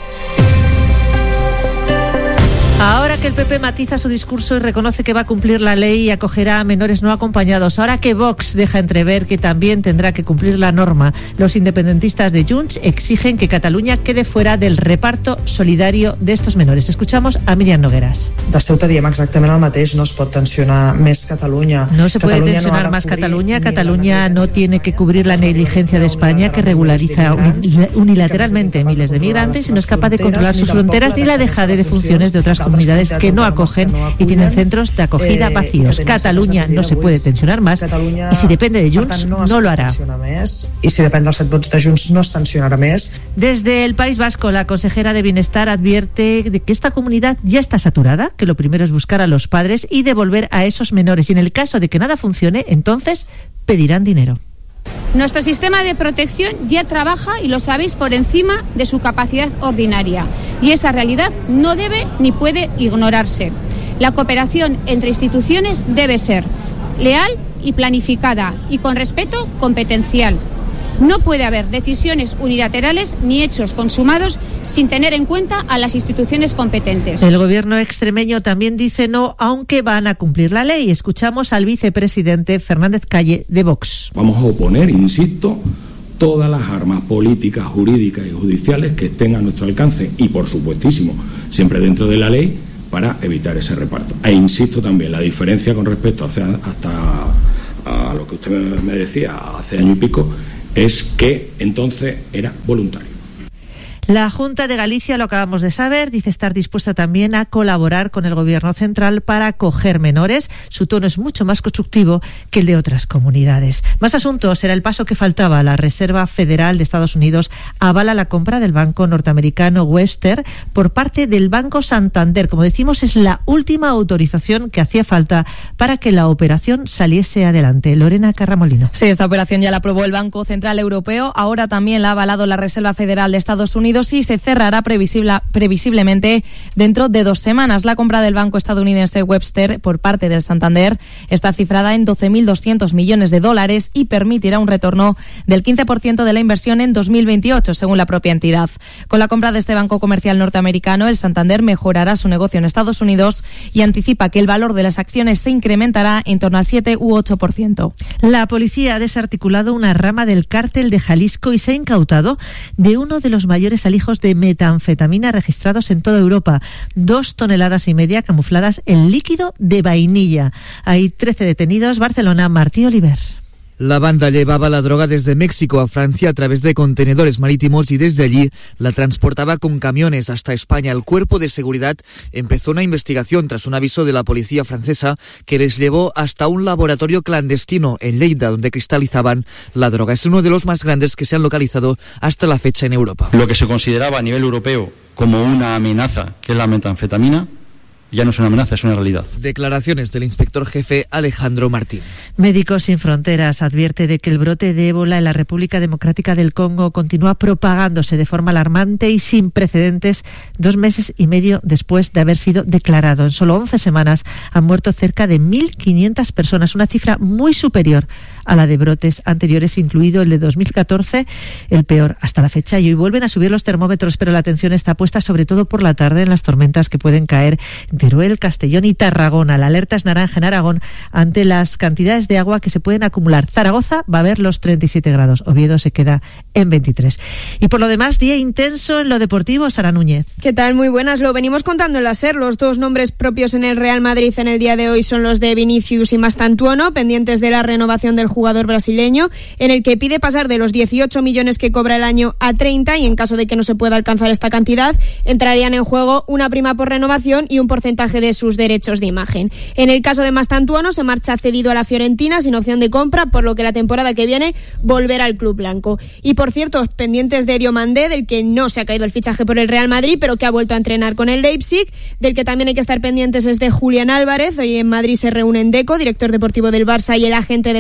Ahora que el P P matiza su discurso y reconoce que va a cumplir la ley y acogerá a menores no acompañados, ahora que Vox deja entrever que también tendrá que cumplir la norma, los independentistas de Junts exigen que Cataluña quede fuera del reparto solidario de estos menores. Escuchamos a Miriam Nogueras. De Ceuta diem exactament el mateix, no es pot tensionar més Catalunya. No se puede Catalunya tensionar no más Cataluña. Cataluña no tiene que cubrir la negligencia de España, que regulariza unilateralmente miles de migrantes y no es capaz de controlar sus fronteras ni la dejada de funciones de otras comunidades que no acogen y tienen centros de acogida vacíos. Cataluña no se puede tensionar más y si depende de Junts no lo hará. Y si depende dels set vots de Junts no es tensionarà més. Desde el País Vasco, la consejera de Bienestar advierte de que esta comunidad ya está saturada, que lo primero es buscar a los padres y devolver a esos menores y en el caso de que nada funcione, entonces pedirán dinero. Nuestro sistema de protección ya trabaja, y lo sabéis, por encima de su capacidad ordinaria. Y esa realidad no debe ni puede ignorarse. La cooperación entre instituciones debe ser leal y planificada, y con respeto competencial. No puede haber decisiones unilaterales ni hechos consumados sin tener en cuenta a las instituciones competentes. El gobierno extremeño también dice no, aunque van a cumplir la ley. Escuchamos al vicepresidente Fernández Calle de Vox. Vamos a oponer, insisto, todas las armas políticas, jurídicas y judiciales que estén a nuestro alcance y, por supuestísimo, siempre dentro de la ley para evitar ese reparto. E insisto también, la diferencia con respecto a hace, hasta a lo que usted me decía hace año y pico es que entonces era voluntario. La Junta de Galicia, lo acabamos de saber, dice estar dispuesta también a colaborar con el Gobierno central para acoger menores. Su tono es mucho más constructivo que el de otras comunidades. Más asuntos, era el paso que faltaba. La Reserva Federal de Estados Unidos avala la compra del banco norteamericano Webster por parte del Banco Santander. Como decimos, es la última autorización que hacía falta para que la operación saliese adelante. Lorena Carramolino. Sí, esta operación ya la aprobó el Banco Central Europeo. Ahora también la ha avalado la Reserva Federal de Estados Unidos y se cerrará previsible, previsiblemente dentro de dos semanas. La compra del banco estadounidense Webster por parte del Santander está cifrada en doce mil doscientos millones de dólares y permitirá un retorno del quince por ciento de la inversión en dos mil veintiocho, según la propia entidad. Con la compra de este banco comercial norteamericano, el Santander mejorará su negocio en Estados Unidos y anticipa que el valor de las acciones se incrementará en torno al siete u ocho por ciento. La policía ha desarticulado una rama del cártel de Jalisco y se ha incautado de uno de los mayores alijos de metanfetamina registrados en toda Europa. Dos toneladas y media camufladas en líquido de vainilla. Hay trece detenidos. Barcelona, Martí Oliver. La banda llevaba la droga desde México a Francia a través de contenedores marítimos y desde allí la transportaba con camiones hasta España. El cuerpo de seguridad empezó una investigación tras un aviso de la policía francesa que les llevó hasta un laboratorio clandestino en Lleida donde cristalizaban la droga. Es uno de los más grandes que se han localizado hasta la fecha en Europa. Lo que se consideraba a nivel europeo como una amenaza, que es la metanfetamina, ya no es una amenaza, es una realidad. Declaraciones del inspector jefe Alejandro Martín. Médicos Sin Fronteras advierte de que el brote de ébola en la República Democrática del Congo continúa propagándose de forma alarmante y sin precedentes dos meses y medio después de haber sido declarado. En solo once semanas han muerto cerca de mil quinientas personas, una cifra muy superior a la de brotes anteriores, incluido el de dos mil catorce, el peor hasta la fecha. Y hoy vuelven a subir los termómetros, pero la atención está puesta sobre todo por la tarde en las tormentas que pueden caer en Teruel, Castellón y Tarragona. La alerta es naranja en Aragón ante las cantidades de agua que se pueden acumular. Zaragoza va a ver los treinta y siete grados, Oviedo se queda en veintitrés. Y por lo demás, día intenso en lo deportivo. Sara Núñez. ¿Qué tal? Muy buenas. Lo venimos contando en la SER. Los dos nombres propios en el Real Madrid en el día de hoy son los de Vinicius y Mastantuono, pendientes de la renovación del jugador brasileño, en el que pide pasar de los dieciocho millones que cobra el año a treinta, y en caso de que no se pueda alcanzar esta cantidad, entrarían en juego una prima por renovación y un porcentaje de sus derechos de imagen. En el caso de Mastantuono, se marcha cedido a la Fiorentina sin opción de compra, por lo que la temporada que viene volverá al club blanco. Y por cierto, pendientes de Diomandé, del que no se ha caído el fichaje por el Real Madrid, pero que ha vuelto a entrenar con el Leipzig. Del que también hay que estar pendientes es de Julián Álvarez. Hoy en Madrid se reúnen Deco, director deportivo del Barça, y el agente del jugador.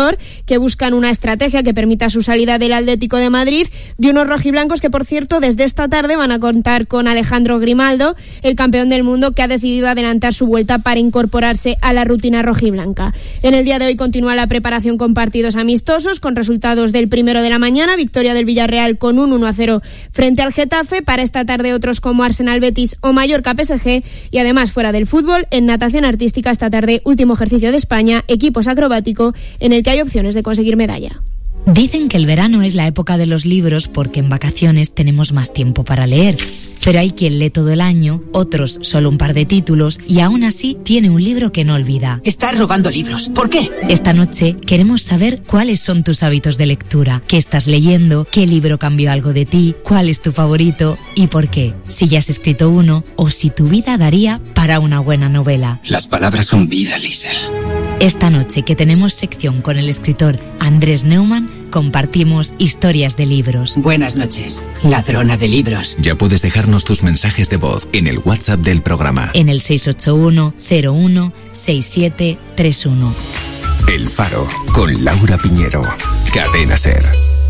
jugador, que buscan una estrategia que permita su salida del Atlético de Madrid, de unos rojiblancos que, por cierto, desde esta tarde van a contar con Alejandro Grimaldo, el campeón del mundo, que ha decidido adelantar su vuelta para incorporarse a la rutina rojiblanca. En el día de hoy continúa la preparación con partidos amistosos, con resultados del primero de la mañana, victoria del Villarreal con un uno a cero frente al Getafe. Para esta tarde otros como Arsenal Betis o Mallorca P S G, y además fuera del fútbol, en natación artística esta tarde último ejercicio de España, equipos acrobático, en el que hay opciones de conseguir medalla. Dicen que el verano es la época de los libros porque en vacaciones tenemos más tiempo para leer. Pero hay quien lee todo el año, otros solo un par de títulos, y aún así tiene un libro que no olvida. Estás robando libros. ¿Por qué? Esta noche queremos saber cuáles son tus hábitos de lectura, qué estás leyendo, qué libro cambió algo de ti, cuál es tu favorito y por qué. Si ya has escrito uno o si tu vida daría para una buena novela. Las palabras son vida, Liesl. Esta noche, que tenemos sección con el escritor Andrés Neumann, compartimos historias de libros. Buenas noches, ladrona de libros. Ya puedes dejarnos tus mensajes de voz en el WhatsApp del programa. En el seis ocho uno cero uno seis siete tres uno. El Faro, con Laura Piñero. Cadena SER.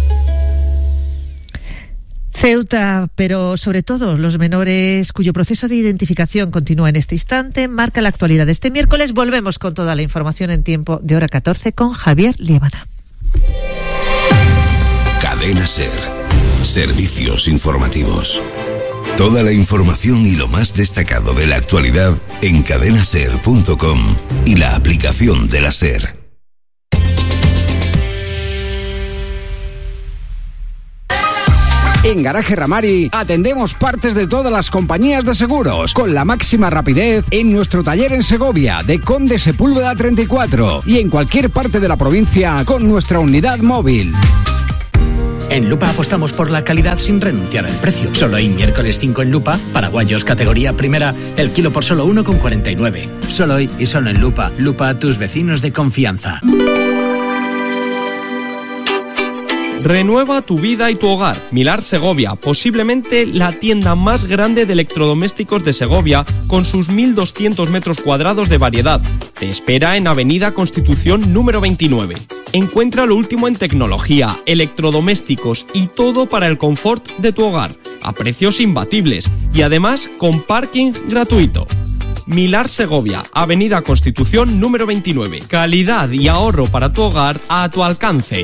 Ceuta, pero sobre todo los menores cuyo proceso de identificación continúa en este instante, marca la actualidad de este miércoles. Volvemos con toda la información en tiempo de hora catorce con Javier Liébana. Cadena SER. Servicios informativos. Toda la información y lo más destacado de la actualidad en cadena ser punto com y la aplicación de la SER. En Garaje Ramari atendemos partes de todas las compañías de seguros con la máxima rapidez en nuestro taller en Segovia de Conde Sepúlveda treinta y cuatro y en cualquier parte de la provincia con nuestra unidad móvil. En Lupa apostamos por la calidad sin renunciar al precio. Solo hay miércoles cinco en Lupa, paraguayos categoría primera, el kilo por solo uno con cuarenta y nueve. Solo hoy y solo en Lupa. Lupa, tus vecinos de confianza. Renueva tu vida y tu hogar. Milar Segovia, posiblemente la tienda más grande de electrodomésticos de Segovia, con sus mil doscientos metros cuadrados de variedad. Te espera en Avenida Constitución número veintinueve. Encuentra lo último en tecnología, electrodomésticos y todo para el confort de tu hogar, a precios imbatibles y además con parking gratuito. Milar Segovia, Avenida Constitución número veintinueve. Calidad y ahorro para tu hogar a tu alcance.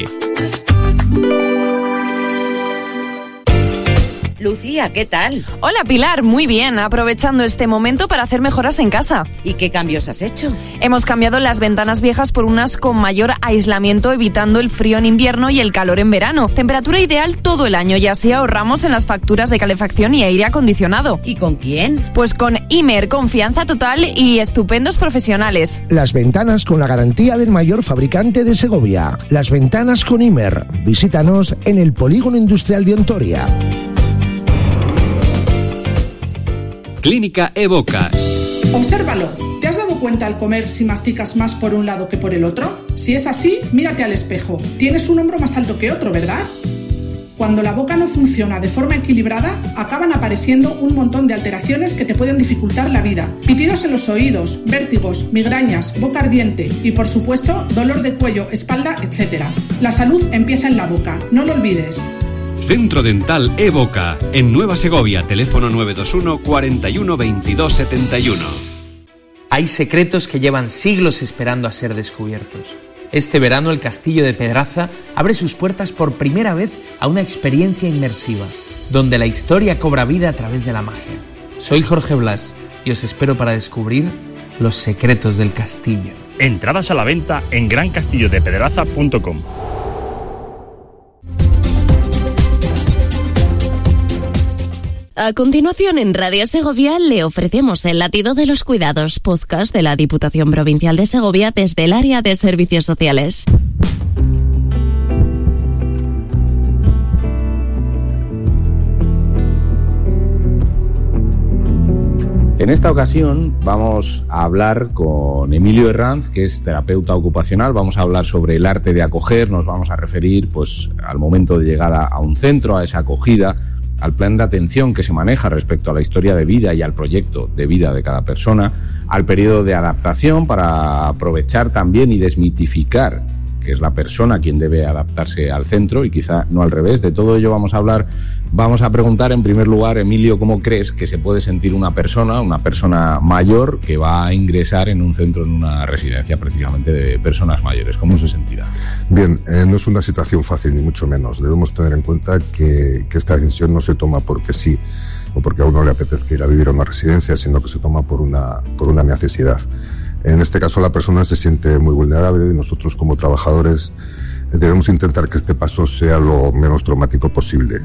Lucía, ¿qué tal? Hola Pilar, muy bien, aprovechando este momento para hacer mejoras en casa. ¿Y qué cambios has hecho? Hemos cambiado las ventanas viejas por unas con mayor aislamiento, evitando el frío en invierno y el calor en verano. Temperatura ideal todo el año y así ahorramos en las facturas de calefacción y aire acondicionado. ¿Y con quién? Pues con Imer, confianza total y estupendos profesionales. Las ventanas con la garantía del mayor fabricante de Segovia. Las ventanas con Imer. Visítanos en el Polígono Industrial de Ontoria. Clínica Evoca. Obsérvalo. ¿Te has dado cuenta al comer si masticas más por un lado que por el otro? Si es así, mírate al espejo. Tienes un hombro más alto que otro, ¿verdad? Cuando la boca no funciona de forma equilibrada, acaban apareciendo un montón de alteraciones que te pueden dificultar la vida. Pitidos en los oídos, vértigos, migrañas, boca ardiente y, por supuesto, dolor de cuello, espalda, etcétera. La salud empieza en la boca, no lo olvides. Centro Dental Evoca, en Nueva Segovia, teléfono nueve dos uno, cuarenta y uno, veintidós setenta y uno. Hay secretos que llevan siglos esperando a ser descubiertos. Este verano el Castillo de Pedraza abre sus puertas por primera vez a una experiencia inmersiva, donde la historia cobra vida a través de la magia. Soy Jorge Blas y os espero para descubrir los secretos del castillo. Entradas a la venta en gran castillo de pedraza punto com. A continuación, en Radio Segovia le ofrecemos El latido de los cuidados, podcast de la Diputación Provincial de Segovia desde el área de servicios sociales. En esta ocasión vamos a hablar con Emilio Herranz, que es terapeuta ocupacional. Vamos a hablar sobre el arte de acoger, nos vamos a referir pues al momento de llegada a un centro, a esa acogida, al plan de atención que se maneja respecto a la historia de vida y al proyecto de vida de cada persona, al periodo de adaptación para aprovechar también y desmitificar que es la persona quien debe adaptarse al centro y quizá no al revés. De todo ello vamos a hablar, vamos a preguntar en primer lugar, Emilio, ¿cómo crees que se puede sentir una persona, una persona mayor que va a ingresar en un centro, en una residencia precisamente de personas mayores? ¿Cómo se sentirá? Bien, eh, no es una situación fácil ni mucho menos. Debemos tener en cuenta que, que esta decisión no se toma porque sí o porque a uno le apetezca ir a vivir a una residencia, sino que se toma por una, por una necesidad. En este caso la persona se siente muy vulnerable y nosotros como trabajadores debemos intentar que este paso sea lo menos traumático posible.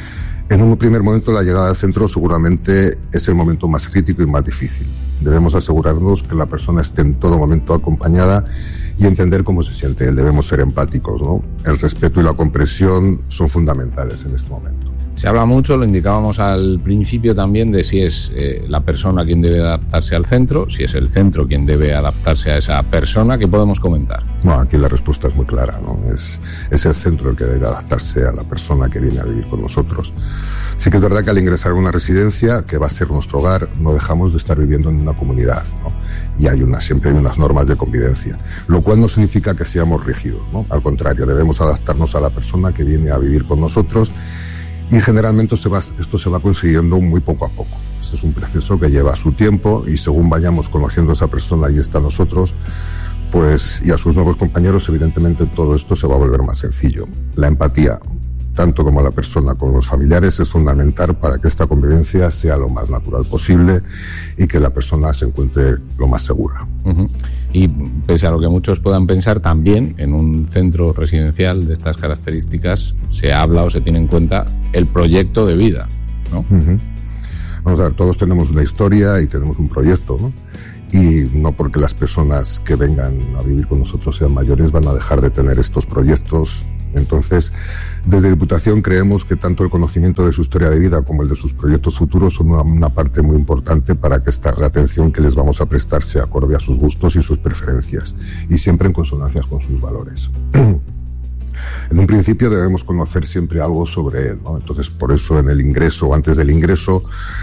En un primer momento la llegada al centro seguramente es el momento más crítico y más difícil. Debemos asegurarnos que la persona esté en todo momento acompañada y entender cómo se siente. Debemos ser empáticos, ¿no? El respeto y la comprensión son fundamentales en este momento. Se habla mucho, lo indicábamos al principio también, de si es eh, la persona quien debe adaptarse al centro, si es el centro quien debe adaptarse a esa persona. ¿Qué podemos comentar? Bueno, aquí la respuesta es muy clara, ¿no? Es, es el centro el que debe adaptarse a la persona que viene a vivir con nosotros. Sí que es verdad que al ingresar a una residencia, que va a ser nuestro hogar, no dejamos de estar viviendo en una comunidad, ¿no? Y hay una, siempre hay unas normas de convivencia, lo cual no significa que seamos rígidos, ¿no? Al contrario, debemos adaptarnos a la persona que viene a vivir con nosotros. Y generalmente se va, esto se va consiguiendo muy poco a poco. Este es un proceso que lleva su tiempo y según vayamos conociendo a esa persona y está a nosotros, pues, y a sus nuevos compañeros, evidentemente todo esto se va a volver más sencillo. La empatía, tanto como la persona como los familiares, es fundamental para que esta convivencia sea lo más natural posible y que la persona se encuentre lo más segura. Uh-huh. Y pese a lo que muchos puedan pensar, también en un centro residencial de estas características se habla o se tiene en cuenta el proyecto de vida, ¿no? Uh-huh. Vamos a ver, todos tenemos una historia y tenemos un proyecto, ¿no? Y no porque las personas que vengan a vivir con nosotros sean mayores van a dejar de tener estos proyectos. Entonces, desde Diputación creemos que tanto el conocimiento de su historia de vida como el de sus proyectos futuros son una, una parte muy importante para que esta la atención que les vamos a prestar sea acorde a sus gustos y sus preferencias, y siempre en consonancias con sus valores. En un principio debemos conocer siempre algo sobre él, ¿no? Entonces, por eso en el ingreso, antes del ingreso,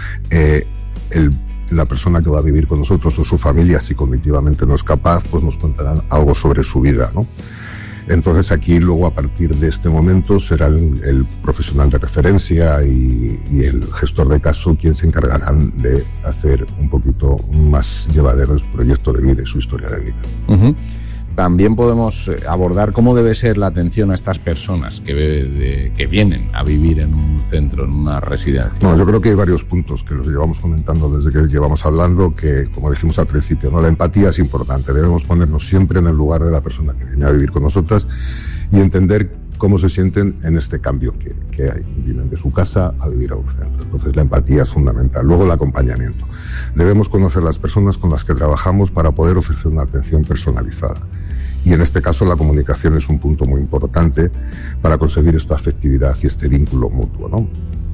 eh, el la persona que va a vivir con nosotros o su familia, si cognitivamente no es capaz, pues nos contarán algo sobre su vida, ¿no? Entonces aquí luego a partir de este momento será el, el profesional de referencia y, y el gestor de caso quien se encargarán de hacer un poquito más llevadero el proyecto de vida y su historia de vida. Uh-huh. También podemos abordar cómo debe ser la atención a estas personas que, de, que vienen a vivir en un centro, en una residencia. No, yo creo que hay varios puntos que los llevamos comentando desde que llevamos hablando, que como dijimos al principio, ¿no? La empatía es importante. Debemos ponernos siempre en el lugar de la persona que viene a vivir con nosotras y entender cómo se sienten en este cambio que, que hay. Vienen de su casa a vivir a un centro. Entonces la empatía es fundamental. Luego el acompañamiento. Debemos conocer las personas con las que trabajamos para poder ofrecer una atención personalizada. Y en este caso la comunicación es un punto muy importante para conseguir esta afectividad y este vínculo mutuo, ¿no?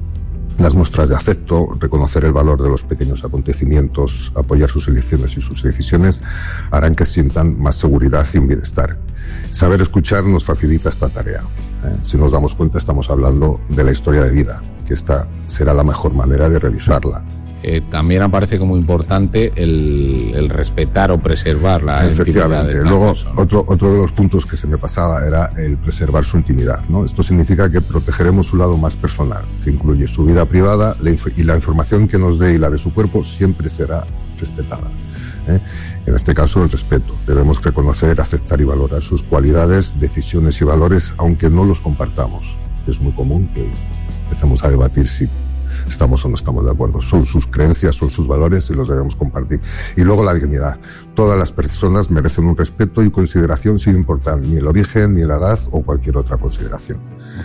Las muestras de afecto, reconocer el valor de los pequeños acontecimientos, apoyar sus elecciones y sus decisiones harán que sientan más seguridad y un bienestar. Saber escuchar nos facilita esta tarea. ¿eh? Si nos damos cuenta, estamos hablando de la historia de vida, que esta será la mejor manera de realizarla. Eh, también aparece como importante el, el respetar o preservar la intimidad de esta Luego, persona. otro, otro de los puntos que se me pasaba era el preservar su intimidad, ¿no? Esto significa que protegeremos su lado más personal, que incluye su vida privada la inf- y la información que nos dé y la de su cuerpo siempre será respetada. ¿eh? En este caso, el respeto. Debemos reconocer, aceptar y valorar sus cualidades, decisiones y valores, aunque no los compartamos. Es muy común que empecemos a debatir si estamos o no estamos de acuerdo. Son sus creencias, son sus valores y los debemos compartir. Y luego la dignidad. Todas las personas merecen un respeto y consideración sin importar ni el origen, ni la edad o cualquier otra consideración.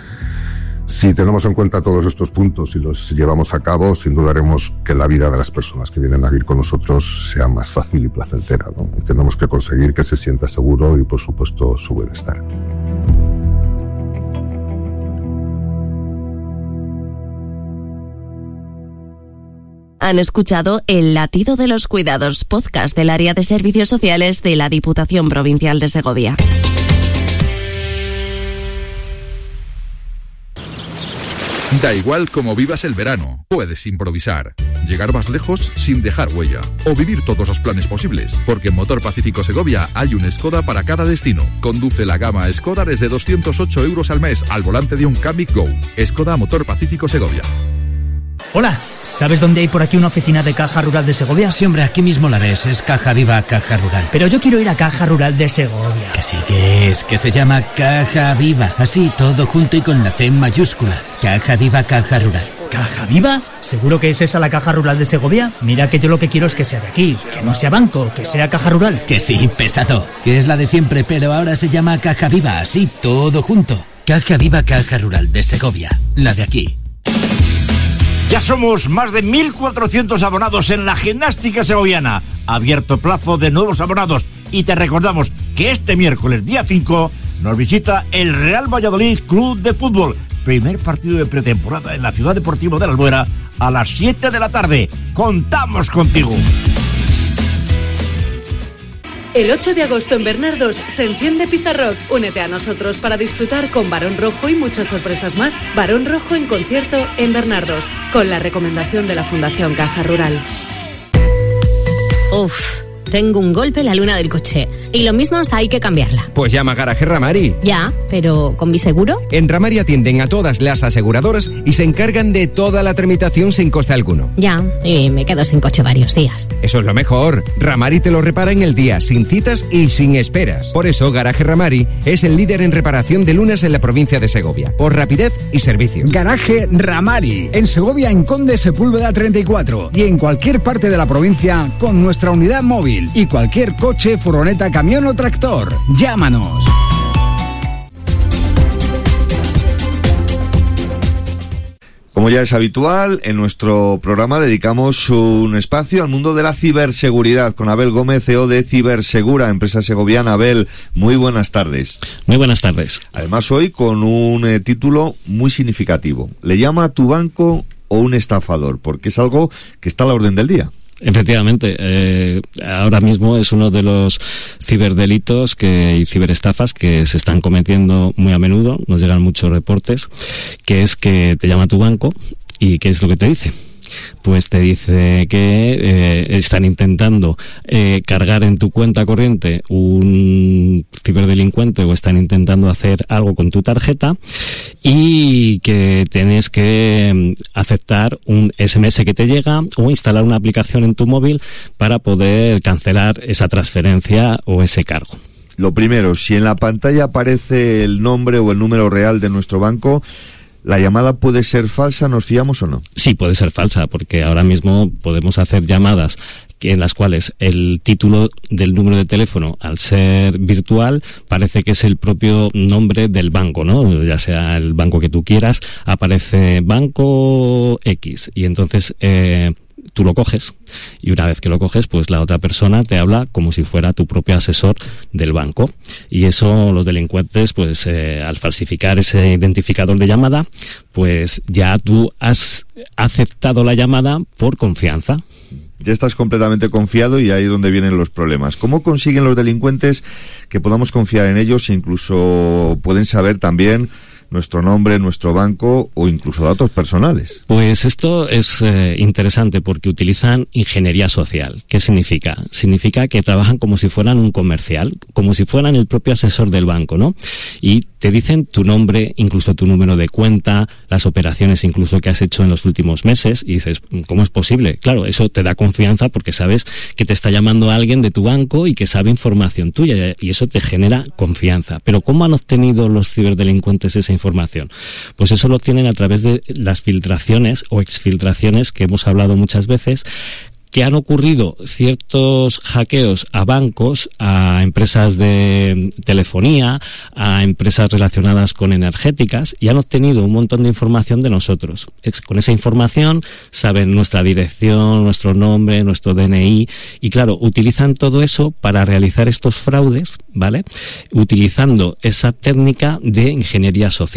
Si tenemos en cuenta todos estos puntos y los llevamos a cabo, sin duda haremos que la vida de las personas que vienen a vivir con nosotros sea más fácil y placentera, ¿no? Y tenemos que conseguir que se sienta seguro y, por supuesto, su bienestar. Han escuchado El latido de los cuidados, podcast del área de servicios sociales de la Diputación Provincial de Segovia. Da igual cómo vivas el verano, puedes improvisar, llegar más lejos sin dejar huella o vivir todos los planes posibles, porque en Motor Pacífico Segovia hay un Skoda para cada destino. Conduce la gama Skoda desde doscientos ocho euros al mes al volante de un Kamiq Go. Skoda Motor Pacífico Segovia. Hola, ¿sabes dónde hay por aquí una oficina de Caja Rural de Segovia? Sí, hombre, aquí mismo la ves, es Caja Viva Caja Rural. Pero yo quiero ir a Caja Rural de Segovia. Que sí que es, que se llama Caja Viva, así todo junto y con la C mayúscula. Caja Viva Caja Rural. ¿Caja Viva? ¿Seguro que es esa la Caja Rural de Segovia? Mira que yo lo que quiero es que sea de aquí, que no sea banco, que sea Caja Rural. Que sí, pesado, que es la de siempre, pero ahora se llama Caja Viva, así todo junto. Caja Viva Caja Rural de Segovia, la de aquí. Ya somos más de mil cuatrocientos abonados en la gimnástica segoviana. Abierto plazo de nuevos abonados. Y te recordamos que este miércoles, día cinco, nos visita el Real Valladolid Club de Fútbol. Primer partido de pretemporada en la Ciudad Deportiva de la Albuera a las siete de la tarde. ¡Contamos contigo! El ocho de agosto en Bernardos se enciende Pizarrock. Únete a nosotros para disfrutar con Barón Rojo y muchas sorpresas más. Barón Rojo en concierto en Bernardos, con la recomendación de la Fundación Caja Rural. Uf, tengo un golpe en la luna del coche. Y lo mismo hasta hay que cambiarla. Pues llama a Garaje Ramari. Ya, pero ¿con mi seguro? En Ramari atienden a todas las aseguradoras y se encargan de toda la tramitación sin coste alguno. Ya, y me quedo sin coche varios días. Eso es lo mejor. Ramari te lo repara en el día, sin citas y sin esperas. Por eso Garaje Ramari es el líder en reparación de lunas en la provincia de Segovia, por rapidez y servicio. Garaje Ramari, en Segovia, en Conde Sepúlveda treinta y cuatro y en cualquier parte de la provincia con nuestra unidad móvil y cualquier coche, furgoneta, camión o tractor. Llámanos. Como ya es habitual, en nuestro programa dedicamos un espacio al mundo de la ciberseguridad con Abel Gómez, C E O de Cibersegura, empresa segoviana. Abel, muy buenas tardes. Muy buenas tardes. Además, hoy con un eh, título muy significativo. ¿Le llama a tu banco o un estafador? Porque es algo que está a la orden del día. Efectivamente, eh, ahora mismo es uno de los ciberdelitos que, y ciberestafas que se están cometiendo muy a menudo. Nos llegan muchos reportes, que es que te llama tu banco y ¿qué es lo que te dice? Pues te dice que eh, están intentando eh, cargar en tu cuenta corriente un ciberdelincuente o están intentando hacer algo con tu tarjeta y que tienes que aceptar un ese eme ese que te llega o instalar una aplicación en tu móvil para poder cancelar esa transferencia o ese cargo. Lo primero, si en la pantalla aparece el nombre o el número real de nuestro banco, ¿la llamada puede ser falsa? ¿Nos fiamos o no? Sí, puede ser falsa, porque ahora mismo podemos hacer llamadas que en las cuales el título del número de teléfono, al ser virtual, parece que es el propio nombre del banco, ¿no? Ya sea el banco que tú quieras, aparece Banco X, y entonces eh, tú lo coges, y una vez que lo coges, pues la otra persona te habla como si fuera tu propio asesor del banco. Y eso los delincuentes, pues eh, al falsificar ese identificador de llamada, pues ya tú has aceptado la llamada por confianza. Ya estás completamente confiado y ahí es donde vienen los problemas. ¿Cómo consiguen los delincuentes que podamos confiar en ellos e incluso pueden saber también nuestro nombre, nuestro banco o incluso datos personales? Pues esto es eh, interesante porque utilizan ingeniería social. ¿Qué significa? Significa que trabajan como si fueran un comercial, como si fueran el propio asesor del banco, ¿no? Y te dicen tu nombre, incluso tu número de cuenta, las operaciones incluso que has hecho en los últimos meses, y dices, ¿cómo es posible? Claro, eso te da confianza porque sabes que te está llamando alguien de tu banco y que sabe información tuya, y eso te genera confianza. Pero ¿cómo han obtenido los ciberdelincuentes esa información? Pues eso lo tienen a través de las filtraciones o exfiltraciones que hemos hablado muchas veces, que han ocurrido ciertos hackeos a bancos, a empresas de telefonía, a empresas relacionadas con energéticas, y han obtenido un montón de información de nosotros. Con esa información saben nuestra dirección, nuestro nombre, nuestro D N I, y claro, utilizan todo eso para realizar estos fraudes, ¿vale? Utilizando esa técnica de ingeniería social.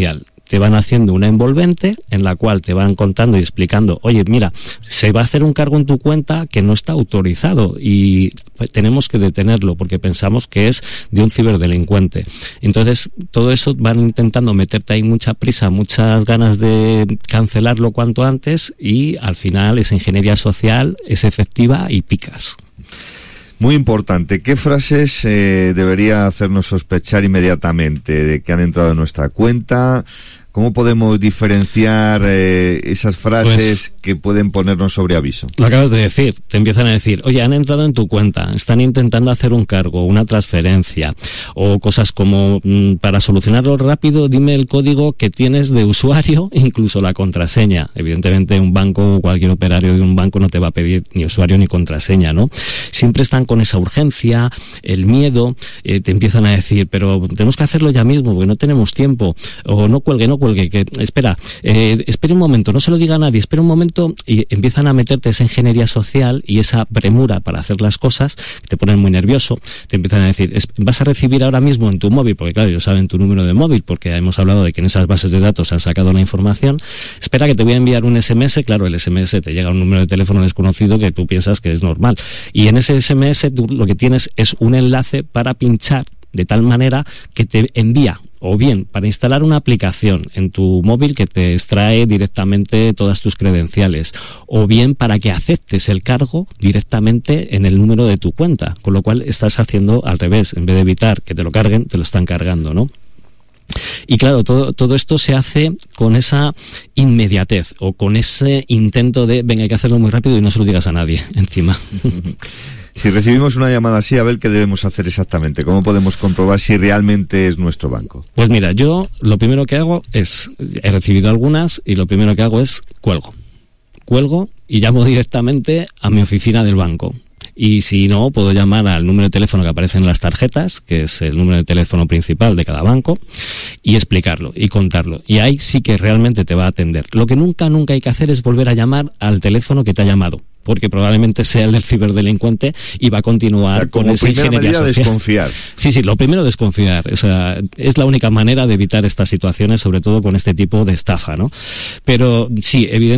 te van haciendo una envolvente en la cual te van contando y explicando, oye, mira, se va a hacer un cargo en tu cuenta que no está autorizado y pues, tenemos que detenerlo porque pensamos que es de un ciberdelincuente. Entonces, todo eso van intentando meterte ahí mucha prisa, muchas ganas de cancelarlo cuanto antes y al final esa ingeniería social es efectiva y picas. Muy importante, ¿qué frases eh, debería hacernos sospechar inmediatamente de que han entrado en nuestra cuenta? ¿Cómo podemos diferenciar eh, esas frases pues, que pueden ponernos sobre aviso? Lo acabas de decir, te empiezan a decir, oye, han entrado en tu cuenta, están intentando hacer un cargo, una transferencia, o cosas como, mmm, para solucionarlo rápido, dime el código que tienes de usuario, incluso la contraseña. Evidentemente un banco o cualquier operario de un banco no te va a pedir ni usuario ni contraseña, ¿no? Siempre están con esa urgencia, el miedo, eh, te empiezan a decir, pero tenemos que hacerlo ya mismo porque no tenemos tiempo, o no cuelgue, no cuelgue, que espera, eh, espere un momento, no se lo diga a nadie, espera un momento, y empiezan a meterte esa ingeniería social y esa premura para hacer las cosas, te ponen muy nervioso, te empiezan a decir, vas a recibir ahora mismo en tu móvil, porque claro, ellos saben tu número de móvil, porque hemos hablado de que en esas bases de datos han sacado la información, espera que te voy a enviar un ese eme ese, claro, el ese eme ese te llega a un número de teléfono desconocido que tú piensas que es normal, y en ese ese eme ese tú lo que tienes es un enlace para pinchar de tal manera que te envía o bien para instalar una aplicación en tu móvil que te extrae directamente todas tus credenciales, o bien para que aceptes el cargo directamente en el número de tu cuenta, con lo cual estás haciendo al revés, en vez de evitar que te lo carguen, te lo están cargando, ¿no? Y claro, todo, todo esto se hace con esa inmediatez o con ese intento de, venga, hay que hacerlo muy rápido y no se lo digas a nadie encima. Si recibimos una llamada así, Abel, ¿qué debemos hacer exactamente? ¿Cómo podemos comprobar si realmente es nuestro banco? Pues mira, yo lo primero que hago es, he recibido algunas y lo primero que hago es cuelgo. Cuelgo y llamo directamente a mi oficina del banco. Y si no, puedo llamar al número de teléfono que aparece en las tarjetas, que es el número de teléfono principal de cada banco, y explicarlo y contarlo. Y ahí sí que realmente te va a atender. Lo que nunca, nunca hay que hacer es volver a llamar al teléfono que te ha llamado, porque probablemente sea el del ciberdelincuente y va a continuar, o sea, con esa ingeniería social. Desconfiar. Sí, sí, lo primero desconfiar. O sea, es la única manera de evitar estas situaciones, sobre todo con este tipo de estafa, ¿no? Pero sí, evidentemente